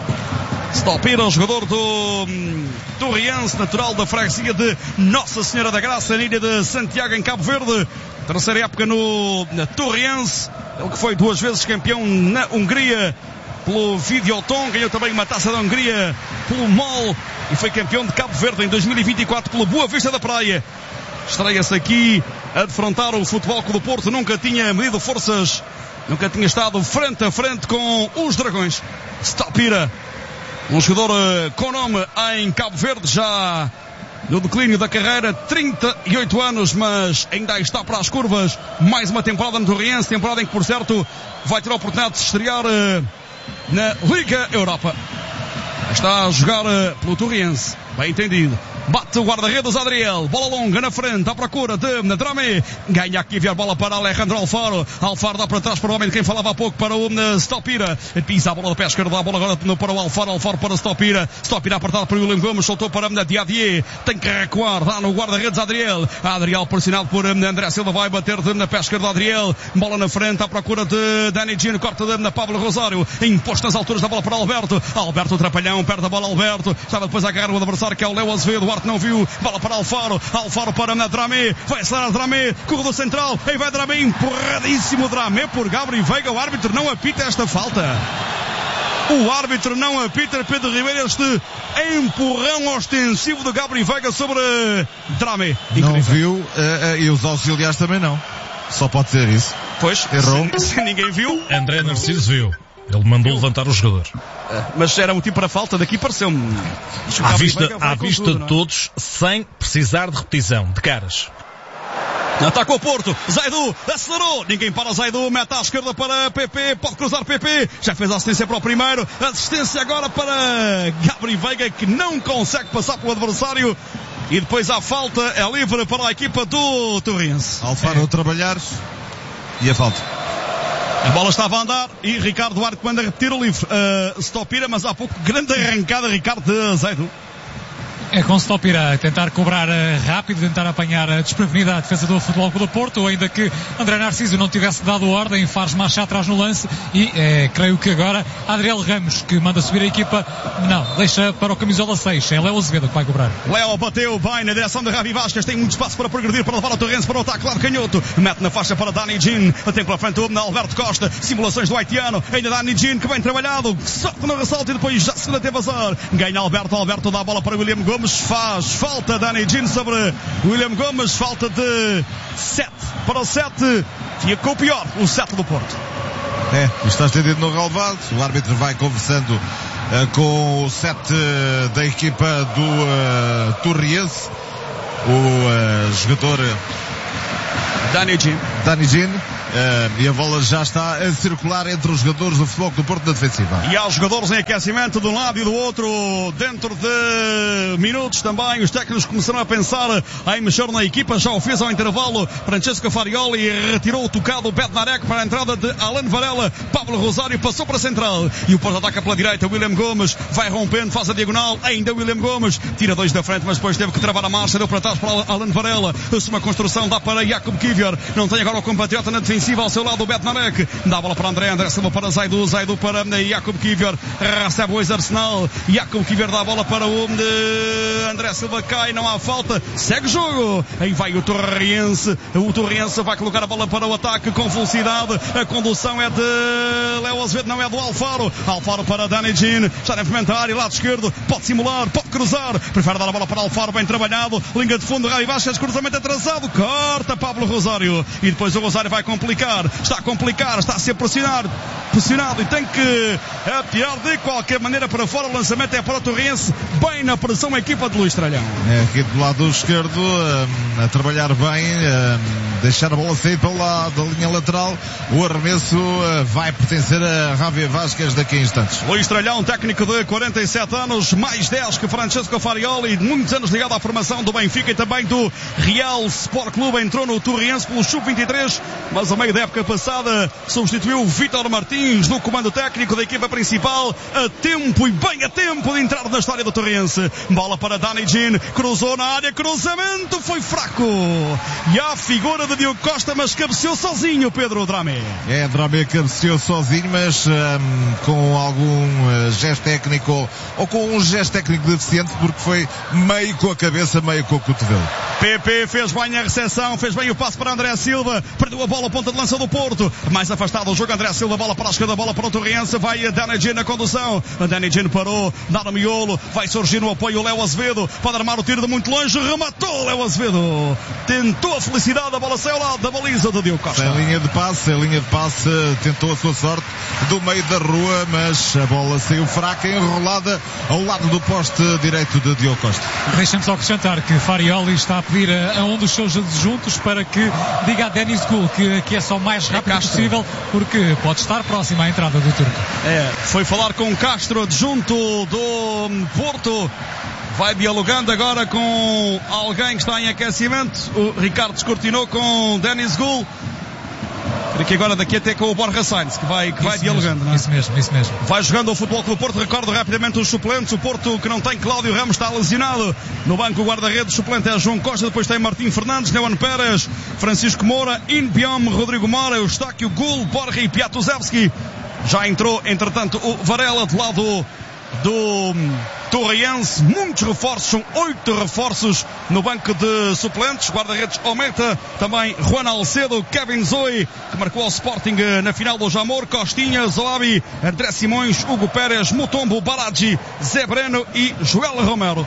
Stopira, o jogador do Torrenense, natural da freguesia de Nossa Senhora da Graça, na ilha de Santiago, em Cabo Verde, terceira época no Torrenense, ele que foi 2 vezes campeão na Hungria pelo Videoton, ganhou também uma taça da Hungria pelo MOL e foi campeão de Cabo Verde em 2024 pelo Boa Vista da Praia. Estreia-se aqui a defrontar o Futebol Clube do Porto, nunca tinha medido forças, nunca tinha estado frente a frente com os Dragões. Stopira, um jogador com nome em Cabo Verde, já no declínio da carreira, 38 anos, mas ainda está para as curvas. Mais uma temporada no Torrenense, temporada em que, por certo, vai ter a oportunidade de se estrear na Liga Europa. Está a jogar pelo Torrenense, bem entendido. Bate o guarda-redes Adriel, bola longa na frente, à procura de Dramé, ganha aqui a bola para Alejandro Alfaro, Alfaro dá para trás para o homem de quem falava há pouco, para o Stopira, pisa a bola de pé esquerdo, dá a bola agora para o Alfaro, Alfaro para Stopira, Stopira apertado para o William Gomes, soltou para Diadier, tem que recuar, dá no guarda-redes Adriel, pressionado por André Silva, vai bater na pé esquerdo Adriel, bola na frente, à procura de Danny Jean, corta de Pablo Rosário, imposto nas alturas da bola para Alberto trapalhão, perde a bola Alberto, estava depois a agarrar o adversário que é o Léo Azevedo, não viu, bola para Alfaro para Dramé, vai acelerar Dramé, corredor central, aí vai Dramé, empurradíssimo Dramé por Gabri Veiga, o árbitro não apita esta falta. O árbitro não apita, Pedro Ribeiro, este empurrão ostensivo de Gabri Veiga sobre Dramé. Não viu, e os auxiliares também não. Só pode ser isso. Pois, errou. Se ninguém viu. André Narciso viu. Ele mandou levantar o jogador. Mas era motivo para a falta, daqui pareceu-me. À vista de todos, sem precisar de repetição, de caras. Atacou o Porto, Zaidu acelerou, ninguém para Zaidu, mete à esquerda para PP, pode cruzar PP, já fez a assistência para o primeiro, assistência agora para Gabri Veiga, que não consegue passar pelo adversário. e depois a falta é livre para a equipa do Torrense. Alfaro a trabalhar e a falta. A bola estava a andar e Ricardo Duarte manda repetir o livre. Stopira, mas há pouco grande arrancada, Ricardo de Azevedo. É com Stopira a tentar cobrar rápido, tentar apanhar a desprevenida a defesa do Futebol Clube do Porto, ainda que André Narciso não tivesse dado ordem, Fares marcha atrás no lance e creio que agora Adriel Ramos, que manda subir a equipa, não, deixa para o camisola 6, é Léo Azevedo que vai cobrar. Léo bateu bem na direção de Ravi Vasquez, tem muito espaço para progredir, para levar o Torrense para o ataque, claro, canhoto, mete na faixa para Dani Jean, tem pela frente o Alberto Costa, simulações do haitiano, ainda Dani Jean, que bem trabalhado, sorte no ressalto e depois já segunda teve azar, ganha Alberto dá a bola para William Gomes, faz falta Dani Jean sobre William Gomes, falta de 7-7, ficou pior o 7 do Porto. Está estendido no relevado, o árbitro vai conversando com o 7 da equipa do Torrense, o jogador Dani Jean. E a bola já está a circular entre os jogadores do Futebol Clube do Porto na defensiva. E há os jogadores em aquecimento de um lado e do outro. Dentro de minutos também os técnicos começaram a pensar em mexer na equipa. Já o fez ao intervalo Francesco Farioli, retirou o tocado Bednarek para a entrada de Alan Varela. Pablo Rosário passou para a central e o Porto ataca pela direita. William Gomes vai rompendo, faz a diagonal, ainda William Gomes tira 2 da frente, mas depois teve que travar a marcha, deu para trás para Alan Varela. Uma construção dá para Jakub Kivior, não tem agora o compatriota na defensiva ao seu lado, o Bednarek, dá a bola para André Silva para Zaidu para Jakub Kivior, recebe o ex-Arsenal, Jakub Kivior dá a bola para o André Silva, cai, não há falta, segue o jogo, aí vai o Torrense vai colocar a bola para o ataque com velocidade, a condução é de Léo Azevedo, não é do Alfaro para Dani Jean, está na frente da área, lado esquerdo, pode simular, pode cruzar, prefere dar a bola para Alfaro, bem trabalhado, linha de fundo, Ravi Vasquez, cruzamento atrasado, corta Pablo Rosário, e depois o Rosário vai está a complicar, está a ser pressionado e tem que tirar de qualquer maneira para fora. O lançamento é para o Torrense, bem na pressão a equipa de Luís Tralhão. Aqui do lado esquerdo a trabalhar bem, deixar a bola sair para o lado da linha lateral. O arremesso vai pertencer a Ravi Vasquez daqui a instantes. Luís Tralhão, técnico de 47 anos, mais 10 que Francesco Farioli, muitos anos ligado à formação do Benfica e também do Real Sport Clube, entrou no Torrense pelo Sub-23, mas a meio da época passada substituiu o Vítor Martins no comando técnico da equipa principal, a tempo e bem a tempo de entrar na história do Torrense. Bola para Dani Jean, cruzou na área, cruzamento foi fraco, e a figura de Diogo Costa, mas cabeceou sozinho Pedro Dramé. Dramé cabeceou sozinho, mas com algum gesto técnico, ou com um gesto técnico deficiente, porque foi meio com a cabeça, meio com o cotovelo. PP fez bem a recepção, fez bem o passo para André Silva, perdeu a bola, ponta de lança do Porto, mais afastado o jogo, André Silva, bola para a esquerda, bola para o Torrense, vai a Dani Jean na condução, a Dani Jean parou, dá no miolo, vai surgir no apoio o Léo Azevedo, pode armar o tiro de muito longe, rematou Léo Azevedo, tentou a felicidade, a bola saiu ao lado da baliza do Diogo Costa. Sem linha de passe, tentou a sua sorte do meio da rua, mas a bola saiu fraca, enrolada ao lado do poste direito de Diogo Costa. Deixa-me só acrescentar que Farioli está a pedir a um dos seus adjuntos para que diga a Denis Gul que é só o mais rápido possível, porque pode estar próximo à entrada do turco. Foi falar com Castro, adjunto do Porto, vai dialogando agora com alguém que está em aquecimento. O Ricardo descortinou com Denis Gul. Aqui agora daqui até com o Borja Sainz, que vai dialogando. Não é? Isso mesmo. Vai jogando o Futebol Clube do Porto. Recordo rapidamente os suplentes. O Porto, que não tem Cláudio Ramos, está lesionado. No banco o guarda-redes suplente é João Costa. Depois tem Martim Fernandes, Leon Pérez, Francisco Moura, Inbiom, Rodrigo Mora, Eustáquio, Gul, Borja e Piatuzewski. Já entrou, entretanto, o Varela do lado do Torrense. Muitos reforços, são 8 reforços no banco de suplentes. Guarda-redes Ometa, também Juan Alcedo, Kevin Zoe, que marcou ao Sporting na final do Jamor, Costinha, Zoabi, André Simões, Hugo Pérez, Mutombo, Baradji, Zé Breno e Joel Romero.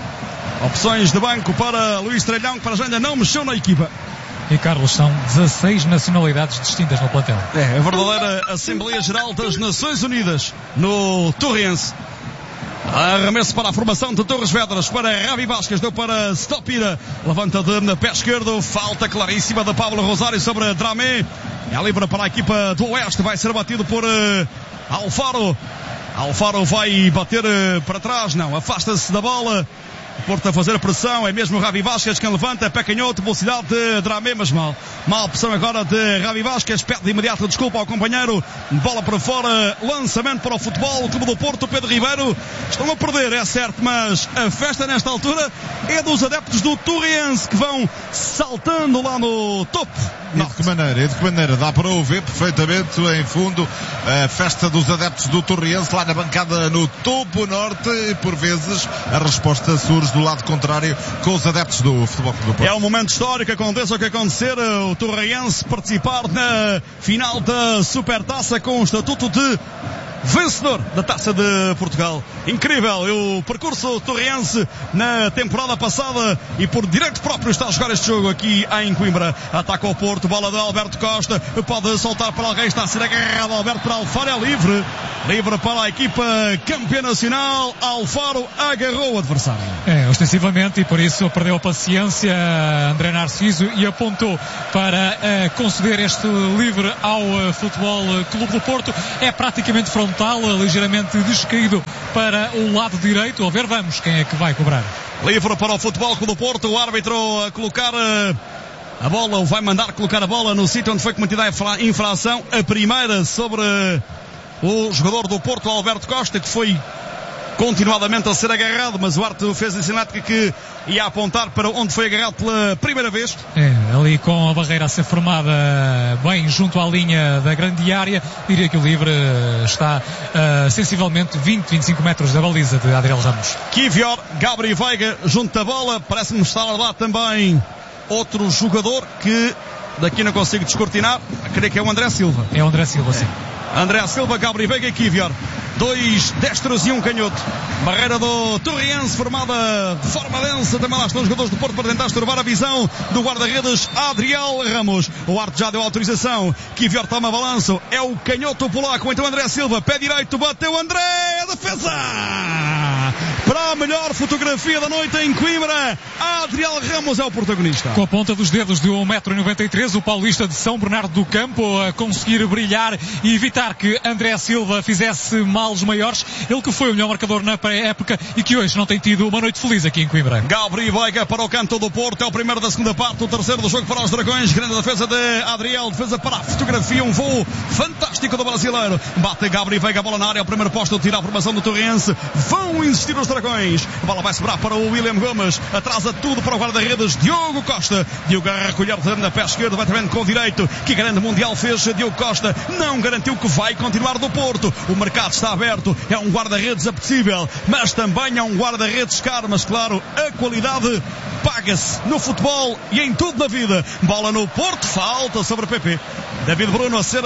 Opções de banco para Luís Tralhão, que para já ainda não mexeu na equipa. E Carlos, são 16 nacionalidades distintas no plantel. A verdadeira Assembleia Geral das Nações Unidas no Torrense. Arremesso para a formação de Torres Vedras, para Ravi Vasquez, deu para Stopira, levanta de pé esquerdo, falta claríssima de Pablo Rosário sobre Dramé, é livre para a equipa do Oeste, vai ser batido por Alfaro vai bater para trás, não, afasta-se da bola, O Porto a fazer pressão, é mesmo o Ravi Vázquez quem levanta, pé canhoto, velocidade de Dramé, mas mal. Má opção agora de Ravi Vázquez, pede de imediato desculpa ao companheiro, bola para fora, lançamento para o futebol, o Clube do Porto, Pedro Ribeiro, estão a perder, é certo, mas a festa nesta altura é dos adeptos do Torriense que vão saltando lá no topo. E de que maneira? Dá para ouvir perfeitamente em fundo a festa dos adeptos do Torriense lá na bancada no topo norte e por vezes a resposta surge do lado contrário com os adeptos do Futebol Clube do Porto. É um momento histórico, aconteça o que acontecer, o Torriense participar na final da Supertaça com o estatuto de vencedor da Taça de Portugal. Incrível o percurso torriense na temporada passada e por direito próprio está a jogar este jogo aqui em Coimbra. Ataca o Porto, bola de Alberto Costa, pode soltar para alguém, está a ser agarrado Alberto para Alfaro, é livre para a equipa campeã nacional. Alfaro agarrou o adversário. Ostensivamente, e por isso perdeu a paciência André Narciso e apontou para conceder este livre ao Futebol Clube do Porto. É praticamente frontal, ligeiramente descaído para o lado direito. A ver, vamos, quem é que vai cobrar? Livre para o Futebol Clube do Porto, o árbitro a colocar a bola, ou vai mandar colocar a bola no sítio onde foi cometida a infração, a primeira sobre o jogador do Porto, Alberto Costa, que foi continuadamente a ser agarrado, mas o árbitro fez a cinética que ia apontar para onde foi agarrado pela primeira vez. Ali com a barreira a ser formada bem junto à linha da grande área, diria que o livre está sensivelmente 20-25 metros da baliza de Adriel Ramos. Kivior, Gabriel Veiga junto da bola, parece-me estar lá também outro jogador que daqui não consigo descortinar, creio que é o André Silva. É o André Silva, sim. André Silva, Gabriel Veiga e Kivior. 2 destros e 1 canhoto. Barreira do Torriense formada de forma densa. Também lá estão os jogadores do Porto para tentar estorvar a visão do guarda-redes Adriel Ramos. O árbitro já deu autorização. Kivior toma balanço. É o canhoto polaco. Então André Silva, pé direito, bateu André. A defesa! Para a melhor fotografia da noite em Coimbra, Adriel Ramos é o protagonista. Com a ponta dos dedos de 1,93 m, o paulista de São Bernardo do Campo a conseguir brilhar e evitar que André Silva fizesse males maiores. Ele que foi o melhor marcador na pré-época e que hoje não tem tido uma noite feliz aqui em Coimbra. Gabriel Veiga para o canto do Porto, é o primeiro da segunda parte, o terceiro do jogo para os Dragões. Grande defesa de Adriel, defesa para a fotografia, um voo fantástico do brasileiro. Bate Gabriel Veiga, a bola na área, o primeiro posto, tira a formação do Torriense. Vão insistir os Dragões. A bola vai sobrar para o William Gomes, atrasa tudo para o guarda-redes Diogo Costa. Diogo a recolher na pé esquerdo, vai também com o direito. Que grande mundial fez Diogo Costa, não garantiu que vai continuar do Porto. O mercado está aberto, é um guarda-redes apetecível, mas também é um guarda-redes caro, mas claro, a qualidade paga-se no futebol e em tudo na vida. Bola no Porto, falta sobre PP. David Bruno a ser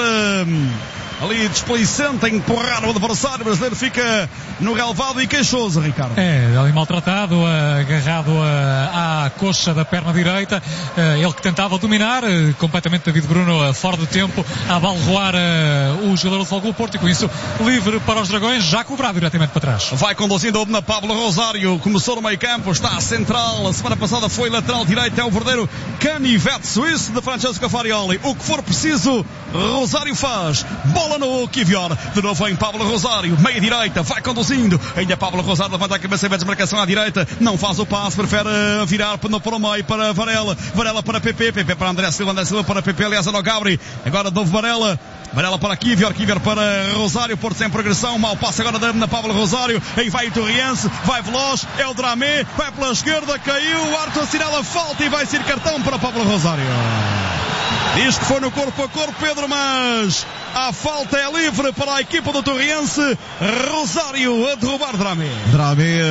ali desplicente, a empurrar o adversário. O brasileiro fica no relvado e queixoso, Ricardo. Ali maltratado, agarrado à coxa da perna direita. Ele que tentava dominar completamente David Bruno fora de tempo, a balroar o jogador do Futebol Clube do Porto, e com isso livre para os Dragões, já cobrado diretamente para trás. Vai conduzindo na Pablo Rosário, começou no meio campo, está a central, a semana passada foi lateral direito, é o verdadeiro canivete suíço de Francesco Farioli. O que for preciso, Rosário faz. Bola no Kivior, de novo em Pablo Rosário, meia direita, vai conduzindo, ainda Pablo Rosário levanta a cabeça e vê a desmarcação à direita, não faz o passe, prefere virar para o meio para Varela, Varela para PP, PP para André Silva, André Silva para PP, aliás no Gabri, agora de novo Varela para Kivior, Kivior para Rosário, Porto sem progressão, mau passe agora na Pablo Rosário, aí vai o Torriense, vai veloz, é o Dramé, vai pela esquerda, caiu, o árbitro assinala a falta e vai ser cartão para Pablo Rosário. Diz que foi no corpo a corpo, Pedro, mas a falta é livre para a equipa do Torriense. Rosário a derrubar Dramé. Dramé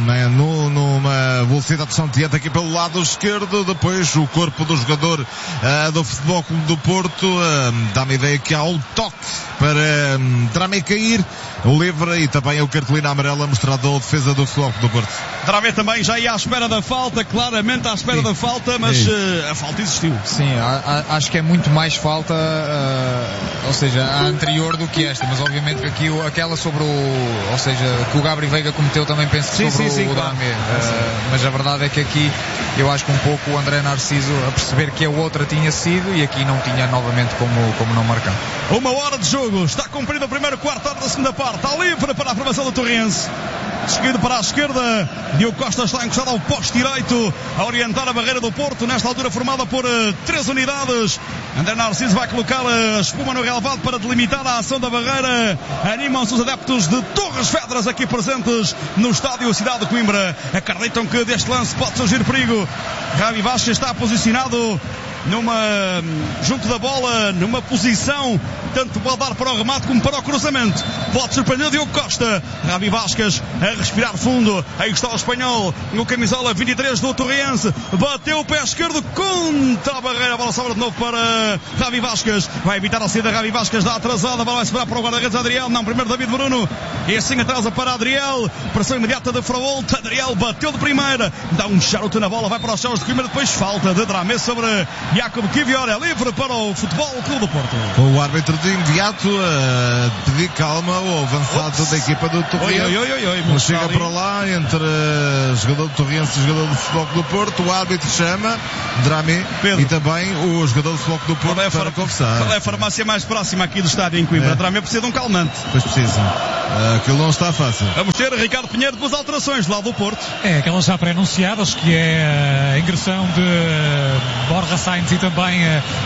numa velocidade santiante aqui pelo lado esquerdo. Depois o corpo do jogador do Futebol Clube do Porto dá-me a ideia que há um toque para Dramé cair. O livre e também o cartolina amarela mostrado à defesa do Futebol Clube do Porto. Dramé também já ia à espera da falta, claramente à espera da falta, mas a falta existiu. Sim, acho que é muito mais falta, ou seja, a anterior do que esta, mas obviamente que aqui aquela sobre ou seja, que o Gabriel Veiga cometeu também penso sobre o Dramé, mas a verdade é que aqui eu acho que um pouco o André Narciso a perceber que a outra tinha sido e aqui não tinha novamente como não marcar. 1 hora de jogo, está cumprido o primeiro quarto, hora da segunda parte, está livre para a formação do Torriense. seguido para a esquerda. Diogo Costa está encostado ao poste direito, a orientar a barreira do Porto, nesta altura formada por 3 unidades. André Narciso vai colocar a espuma no relevado para delimitar a ação da barreira. Animam-se os adeptos de Torres Vedras aqui presentes no estádio Cidade de Coimbra. Acreditam que deste lance pode surgir perigo. Javi Vasquez está posicionado junto da bola, numa posição tanto pode dar para o remate como para o cruzamento. Pode surpreender Diogo Costa. Javi Vasquez a respirar fundo. Aí está o espanhol no camisola 23 do Torriense. Bateu o pé esquerdo contra a barreira. A bola sobra de novo para Javi Vasquez. Vai evitar a saída. Javi Vasquez dá atrasada. A bola vai esperar para o guarda-redes Adriel. Não, primeiro David Bruno. E assim atrasa para Adriel. Pressão imediata de Fraolt. Adriel bateu de primeira. Dá um charuto na bola. Vai para os céus de Coimbra. Depois falta de Dramé sobre Jacob Kivior. É livre para o Futebol Clube do Porto. O árbitro de imediato a pedir calma ao avançado da equipa do Torriense. Chega para lá entre jogador do Torriense e jogador do Futebol Clube do Porto. O árbitro chama Dramé e também o jogador do Futebol Clube do Porto para conversar. Qual é a farmácia mais próxima aqui do estádio em Coimbra? Dramé precisa de um calmante. Pois precisa. Aquilo não está fácil. Vamos ter Ricardo Pinheiro com as alterações do lado do Porto. É, aquelas já pré-anunciadas, que é a ingressão de Borja Sainz e também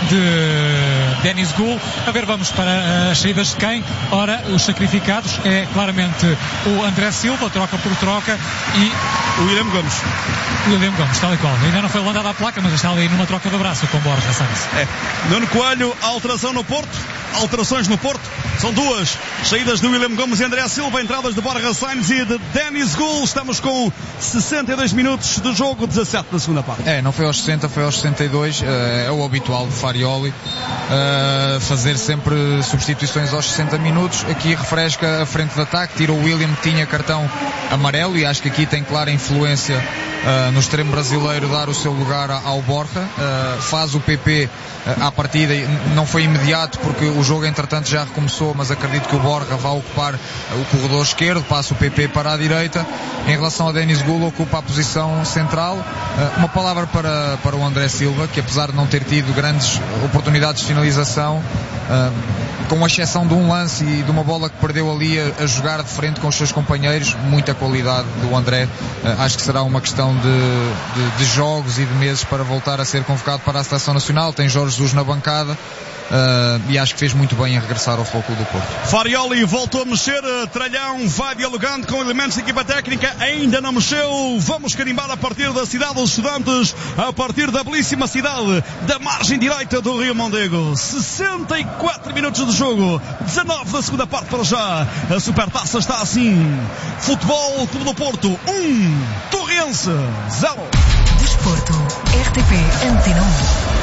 de Denis Gul. A ver, vamos para as saídas de quem? Ora, os sacrificados é claramente o André Silva, troca por troca, e o William Gomes. O William Gomes, tal e qual. Ainda não foi levantada a placa, mas está ali numa troca de braço com Borja Sainz. Nuno Coelho, alteração no Porto. Alterações no Porto. São duas saídas de William Gomes e André Silva, entradas de Borja Sainz e de Denis Gul. Estamos com 62 minutos de jogo, 17 da segunda parte. Não foi aos 60, foi aos 62. É o habitual de Farioli, fazer sempre substituições aos 60 minutos. Aqui refresca a frente de ataque, tira o William, que tinha cartão amarelo, e acho que aqui tem clara influência no extremo brasileiro dar o seu lugar ao Borja. Faz o PP à partida, não foi imediato porque o jogo entretanto já recomeçou, mas acredito que o Borja vai ocupar o corredor esquerdo, passa o PP para a direita. Em relação a Denis Gul, ocupa a posição central. Uma palavra para o André Silva, que apesar de não ter tido grandes oportunidades de finalização, com exceção de um lance e de uma bola que perdeu ali a jogar de frente com os seus companheiros, muita qualidade do André. Acho que será uma questão de jogos e de meses para voltar a ser convocado para a Seleção Nacional. Tem Jorge Jesus na bancada. E acho que fez muito bem em regressar ao Futebol Clube do Porto. Farioli voltou a mexer, Tralhão vai dialogando com elementos da equipa técnica, ainda não mexeu. Vamos carimbar a partir da cidade dos estudantes, a partir da belíssima cidade da margem direita do Rio Mondego. 64 minutos de jogo, 19 da segunda parte para já. A Supertaça está assim: Futebol Clube do Porto 1, Torriense 0. Desporto, RTP Antena 1.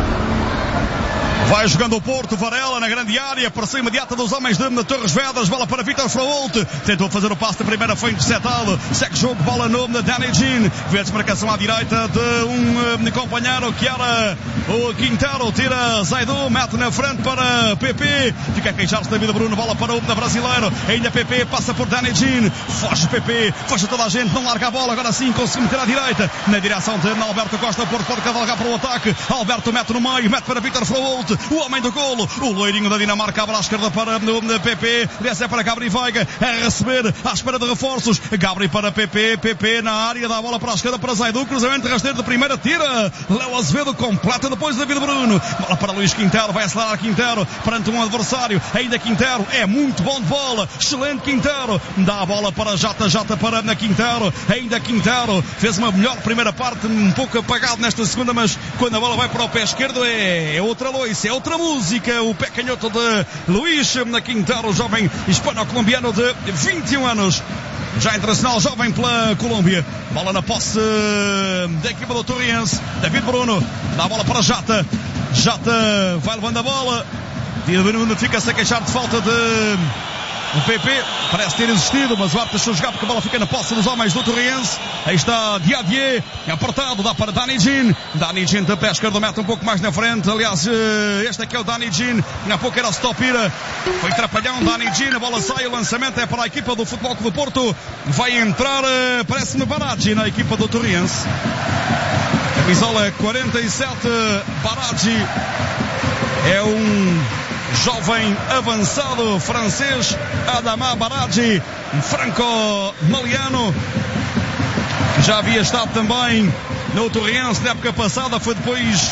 Vai jogando o Porto, Varela na grande área, pressão imediata dos homens de Torres Vedras, bola para Vítor Fraolt, tentou fazer o passe de primeira, foi interceptado, segue jogo, bola no de Danny Jean, vê a desmarcação à direita de um companheiro que era o Quintero, tira Zaidu, mete na frente para PP, fica a queixar-se David Bruno, bola para o brasileiro, ainda PP, passa por Danny Jean, foge PP, foge toda a gente, não larga a bola, agora sim conseguiu meter à direita, na direção de Alberto Costa, Porto pode cavalgar para o ataque, Alberto mete no meio, mete para Vítor Fraolt, o homem do golo, o loirinho da Dinamarca, abre à esquerda para o PP, desce para Gabri Veiga, a receber à espera de reforços, Gabri para PP, PP na área, dá a bola para a esquerda para Zaidu, cruzamento rasteiro de primeira, tira Léo Azevedo, completa depois David Bruno, bola para Luís Quintero, vai acelerar Quintero perante um adversário, ainda Quintero, é muito bom de bola, excelente Quintero, dá a bola para Jata para Quintero, ainda Quintero, fez uma melhor primeira parte, um pouco apagado nesta segunda, mas quando a bola vai para o pé esquerdo é outra loiça, é outra música, o pé canhoto de Luís Quintero, jovem hispano-colombiano de 21 anos, já internacional, jovem pela Colômbia. Bola na posse da equipa do Torriense, David Bruno, dá a bola para Jata vai levando a bola, fica-se a queixar de falta de o PP, parece ter existido, mas o árbitro deixou jogar porque a bola fica na posse dos homens do Torriense. Aí está Diadier, apertado, dá para Danny Jean de pé esquerdo, mete um pouco mais na frente. Aliás, este aqui é o Danny Jean, há pouco era Stopira, foi trapalhão, Danny Jean, a bola sai, o lançamento é para a equipa do Futebol Clube do Porto. Vai entrar, parece-me Baraggi na equipa do Torriense. Camisola 47, Baraggi é um jovem avançado francês, Adama Baradji, franco-maliano, que já havia estado também no Torriense na época passada, foi depois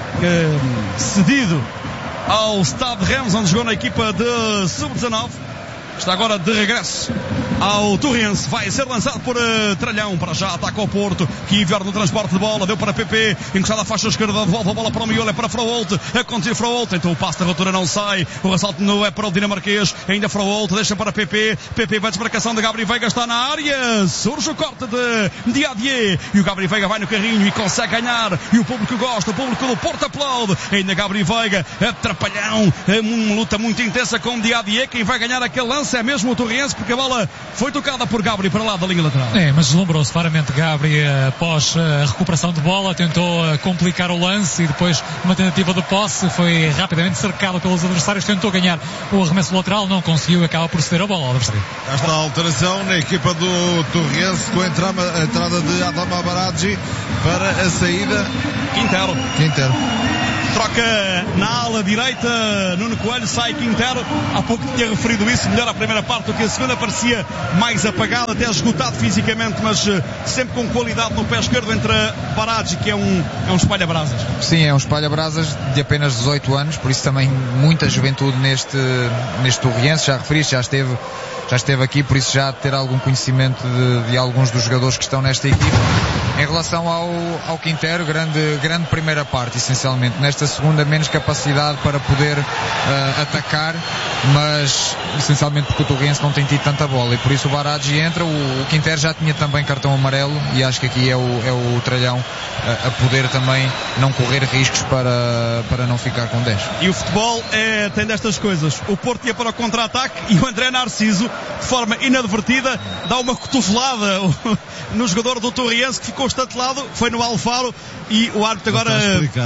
cedido ao Stade Reims, onde jogou na equipa de Sub-19. Está agora de regresso ao Torriense. Vai ser lançado por Tralhão. Para já ataca o Porto. Kivior no transporte de bola. Deu para PP. Encostado à faixa esquerda. Devolve a bola para o Miolo. É para Froholt. A conduzir Froholt. Então o passe da ruptura não sai. O ressalto não é para o dinamarquês. Ainda Froholt. Deixa para PP. PP vai desmarcação de Gabri Veiga. Está na área. Surge o corte de Diadier. E o Gabri Veiga vai no carrinho e consegue ganhar. E o público gosta. O público do Porto aplaude. Ainda Gabri Veiga. Atrapalhão. Uma luta muito intensa com Diadier. Quem vai ganhar aquele lance é mesmo o Torriense, porque a bola foi tocada por Gabri para lá da linha lateral. Mas deslumbrou-se claramente Gabri após a recuperação de bola, tentou complicar o lance e depois uma tentativa de posse, foi rapidamente cercado pelos adversários, tentou ganhar o arremesso lateral, não conseguiu, acaba por ceder a bola ao adversário. Esta alteração na equipa do Torriense, com a entrada de Adama Baradji para a saída Quintero. Troca na ala direita, Nuno Coelho, sai Quintero. Há pouco tinha referido isso, melhor a primeira parte do que a segunda, parecia mais apagado, até esgotado fisicamente, mas sempre com qualidade no pé esquerdo. Entre Baradji, que é um espalha-brasas. Sim, é um espalha-brasas de apenas 18 anos, por isso também muita juventude neste Torriense. Já referiste, já esteve aqui, por isso já ter algum conhecimento de alguns dos jogadores que estão nesta equipa. Em relação ao Quintero, grande primeira parte, essencialmente. Nesta segunda, menos capacidade para poder atacar, mas essencialmente porque o Torriense não tem tido tanta bola, e por isso o Baradji entra. O Quintero já tinha também cartão amarelo, e acho que aqui é o Tralhão a poder também não correr riscos para não ficar com 10. E o futebol tem destas coisas. O Porto ia para o contra-ataque e o André Narciso, de forma inadvertida, dá uma cotovelada no jogador do Torriense, que ficou estatelado, foi no Alfaro, e o árbitro agora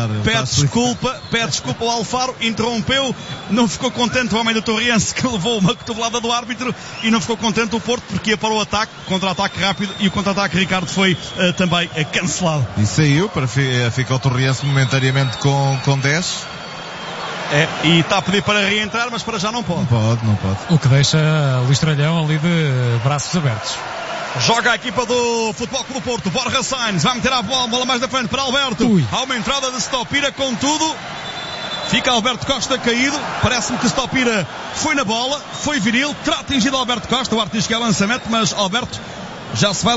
pede desculpa ao Alfaro, interrompeu, não ficou contente o homem do Torriense, que levou uma cotovelada do árbitro, e não ficou contente o Porto, porque ia para o ataque, contra-ataque rápido, e o contra-ataque, Ricardo, foi também cancelado. E saiu, para ficar o Torriense momentaneamente com 10. E está a pedir para reentrar, mas para já não pode. Não pode. O que deixa Luís Tralhão ali de braços abertos. Joga a equipa do Futebol Clube do Porto. Borja Sainz vai meter a bola mais da frente para Alberto. Há uma entrada de Stopira, contudo fica Alberto Costa caído. Parece-me que Stopira foi na bola, foi viril, terá atingido Alberto Costa. O árbitro diz que é lançamento, mas Alberto já se vai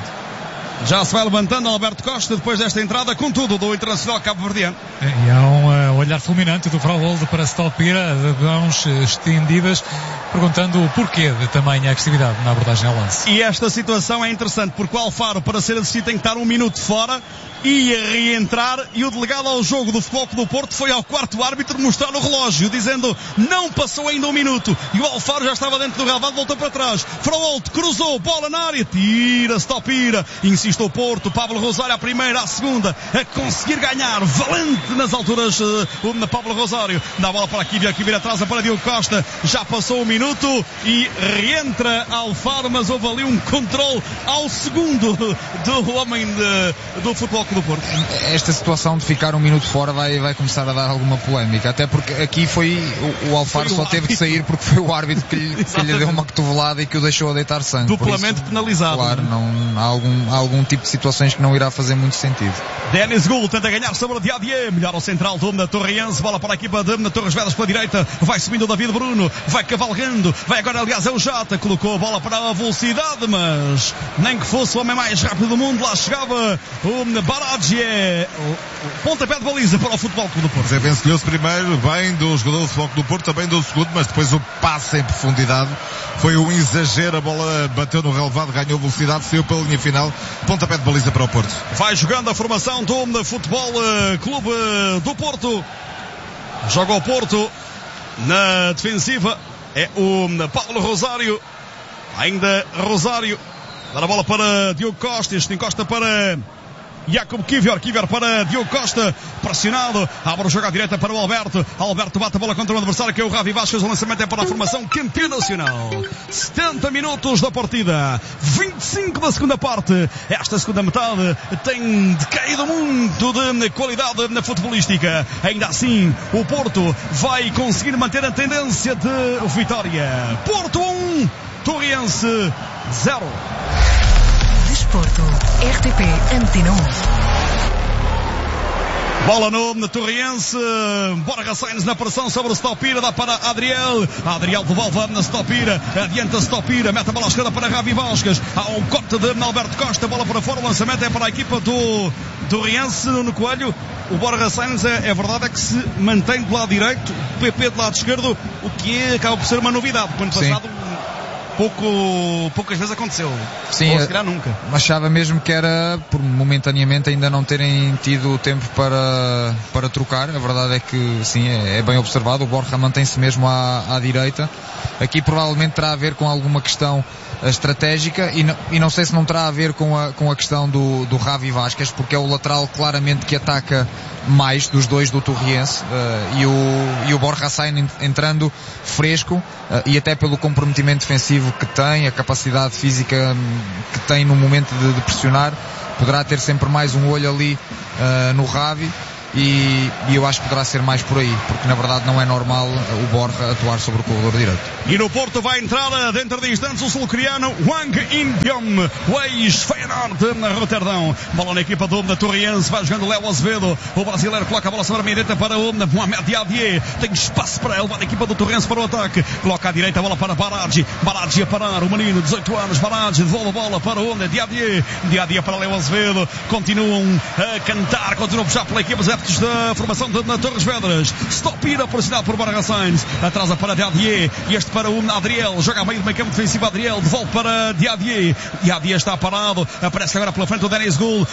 levantando Alberto Costa depois desta entrada, contudo, do Internacional Cabo-Verdiano. E há um olhar fulminante do Froholt para Stopira, de mãos estendidas, perguntando o porquê de tamanha agressividade na abordagem ao lance. E esta situação é interessante, porque o Alfaro, para ser assistido, tem que estar 1 minuto fora, ia reentrar, e o delegado ao jogo do Futebol Clube do Porto foi ao quarto árbitro mostrar o relógio, dizendo não passou ainda 1 minuto, e o Alfaro já estava dentro do relvado, voltou para trás. Froholt cruzou, bola na área, tira Stopira, insiste o Porto, Pablo Rosário à primeira, à segunda, a conseguir ganhar, valente nas alturas, Pablo Rosário, dá a bola para aqui vira atrás para Diogo Costa, já passou 1 minuto e reentra Alfaro, mas houve ali um controle ao segundo do homem do Futebol Clube do Porto. Esta situação de ficar 1 minuto fora vai começar a dar alguma polémica, até porque aqui foi o Alfaro só teve que sair porque foi o árbitro que lhe deu uma cotovelada e que o deixou a deitar sangue. Duplamente penalizado. Claro, não há algum tipo de situações que não irá fazer muito sentido. Denis Gul tenta ganhar sobre o Diadier, melhor ao central do da Torriense, bola para a equipa de Torres Vedras pela direita, vai subindo o David Bruno, vai cavalgando, vai agora, aliás, é o Jota, colocou a bola para a velocidade, mas nem que fosse o homem mais rápido do mundo, lá chegava o Baradji. Pontapé de baliza para o Futebol Clube do Porto. Venceu-se primeiro, bem do jogador do Futebol Clube do Porto, também do segundo, mas depois o passe em profundidade foi um exagero, a bola bateu no relevado, ganhou velocidade, saiu pela linha final, pontapé de baliza para o Porto. Vai jogando a formação do Futebol Clube do Porto. Joga o Porto na defensiva, é o Paulo Rosário, ainda Rosário, dá a bola para Diogo Costa, este encosta para Jacob Kivior para Diogo Costa, pressionado, abre o jogo à direita para o Alberto bate a bola contra o adversário que é o Ravi Vasquez, o lançamento é para a formação campeã nacional. 70 minutos da partida, 25 da segunda parte. Esta segunda metade tem decaído muito de qualidade na futebolística. Ainda assim, o Porto vai conseguir manter a tendência de vitória. Porto 1, Torriense 0. Desporto, RTP Antena 1. Bola no Torriense, Borja Sainz na pressão sobre o Stopira, dá para Adriel devolve na Stopira, adianta Stopira, mete a bola à esquerda para Ravi Vasquez, há um corte de Alberto Costa, bola para fora, o lançamento é para a equipa do Torriense no Coelho. O Borja Sainz é verdade que se mantém do lado direito, o PP do lado esquerdo, o que acaba por ser uma novidade, porque no passado poucas vezes aconteceu. Sim, ou se calhar nunca. Achava mesmo que era por momentaneamente ainda não terem tido tempo para trocar. A verdade é que sim, é bem observado. O Borja mantém-se mesmo à direita. Aqui provavelmente terá a ver com alguma questão estratégica e não sei se não terá a ver com a questão do Ravi Vasquez, porque é o lateral claramente que ataca mais dos dois do Torriense, e o Borja Sainz entrando fresco, e até pelo comprometimento defensivo que tem, a capacidade física que tem no momento de pressionar, poderá ter sempre mais um olho ali no Ravi. E eu acho que poderá ser mais por aí, porque na verdade não é normal o Borja atuar sobre o corredor direito. E no Porto vai entrar dentro de instantes o sul-coreano Wang In-byong, o ex-Feyenoord na Roterdão. Bola na equipa do Torriense, vai jogando Léo Azevedo, o brasileiro coloca a bola sobre a meia direita para o Mohamed Diadier, tem espaço para ele, vai na equipa do Torriense para o ataque, coloca à direita a bola para Baradji a parar, o menino, 18 anos, Baradji, devolve a bola para o Diadier para Léo Azevedo, continuam a cantar, continuam a puxar pela equipa da formação na Torres Vedras. Stopira pressionado por Borja Sainz, atrasa para Diadier, e este para o Adriel, joga a meio do meio campo defensivo. Adriel devolve para Diadier está parado, aparece agora pela frente o Denis Gould,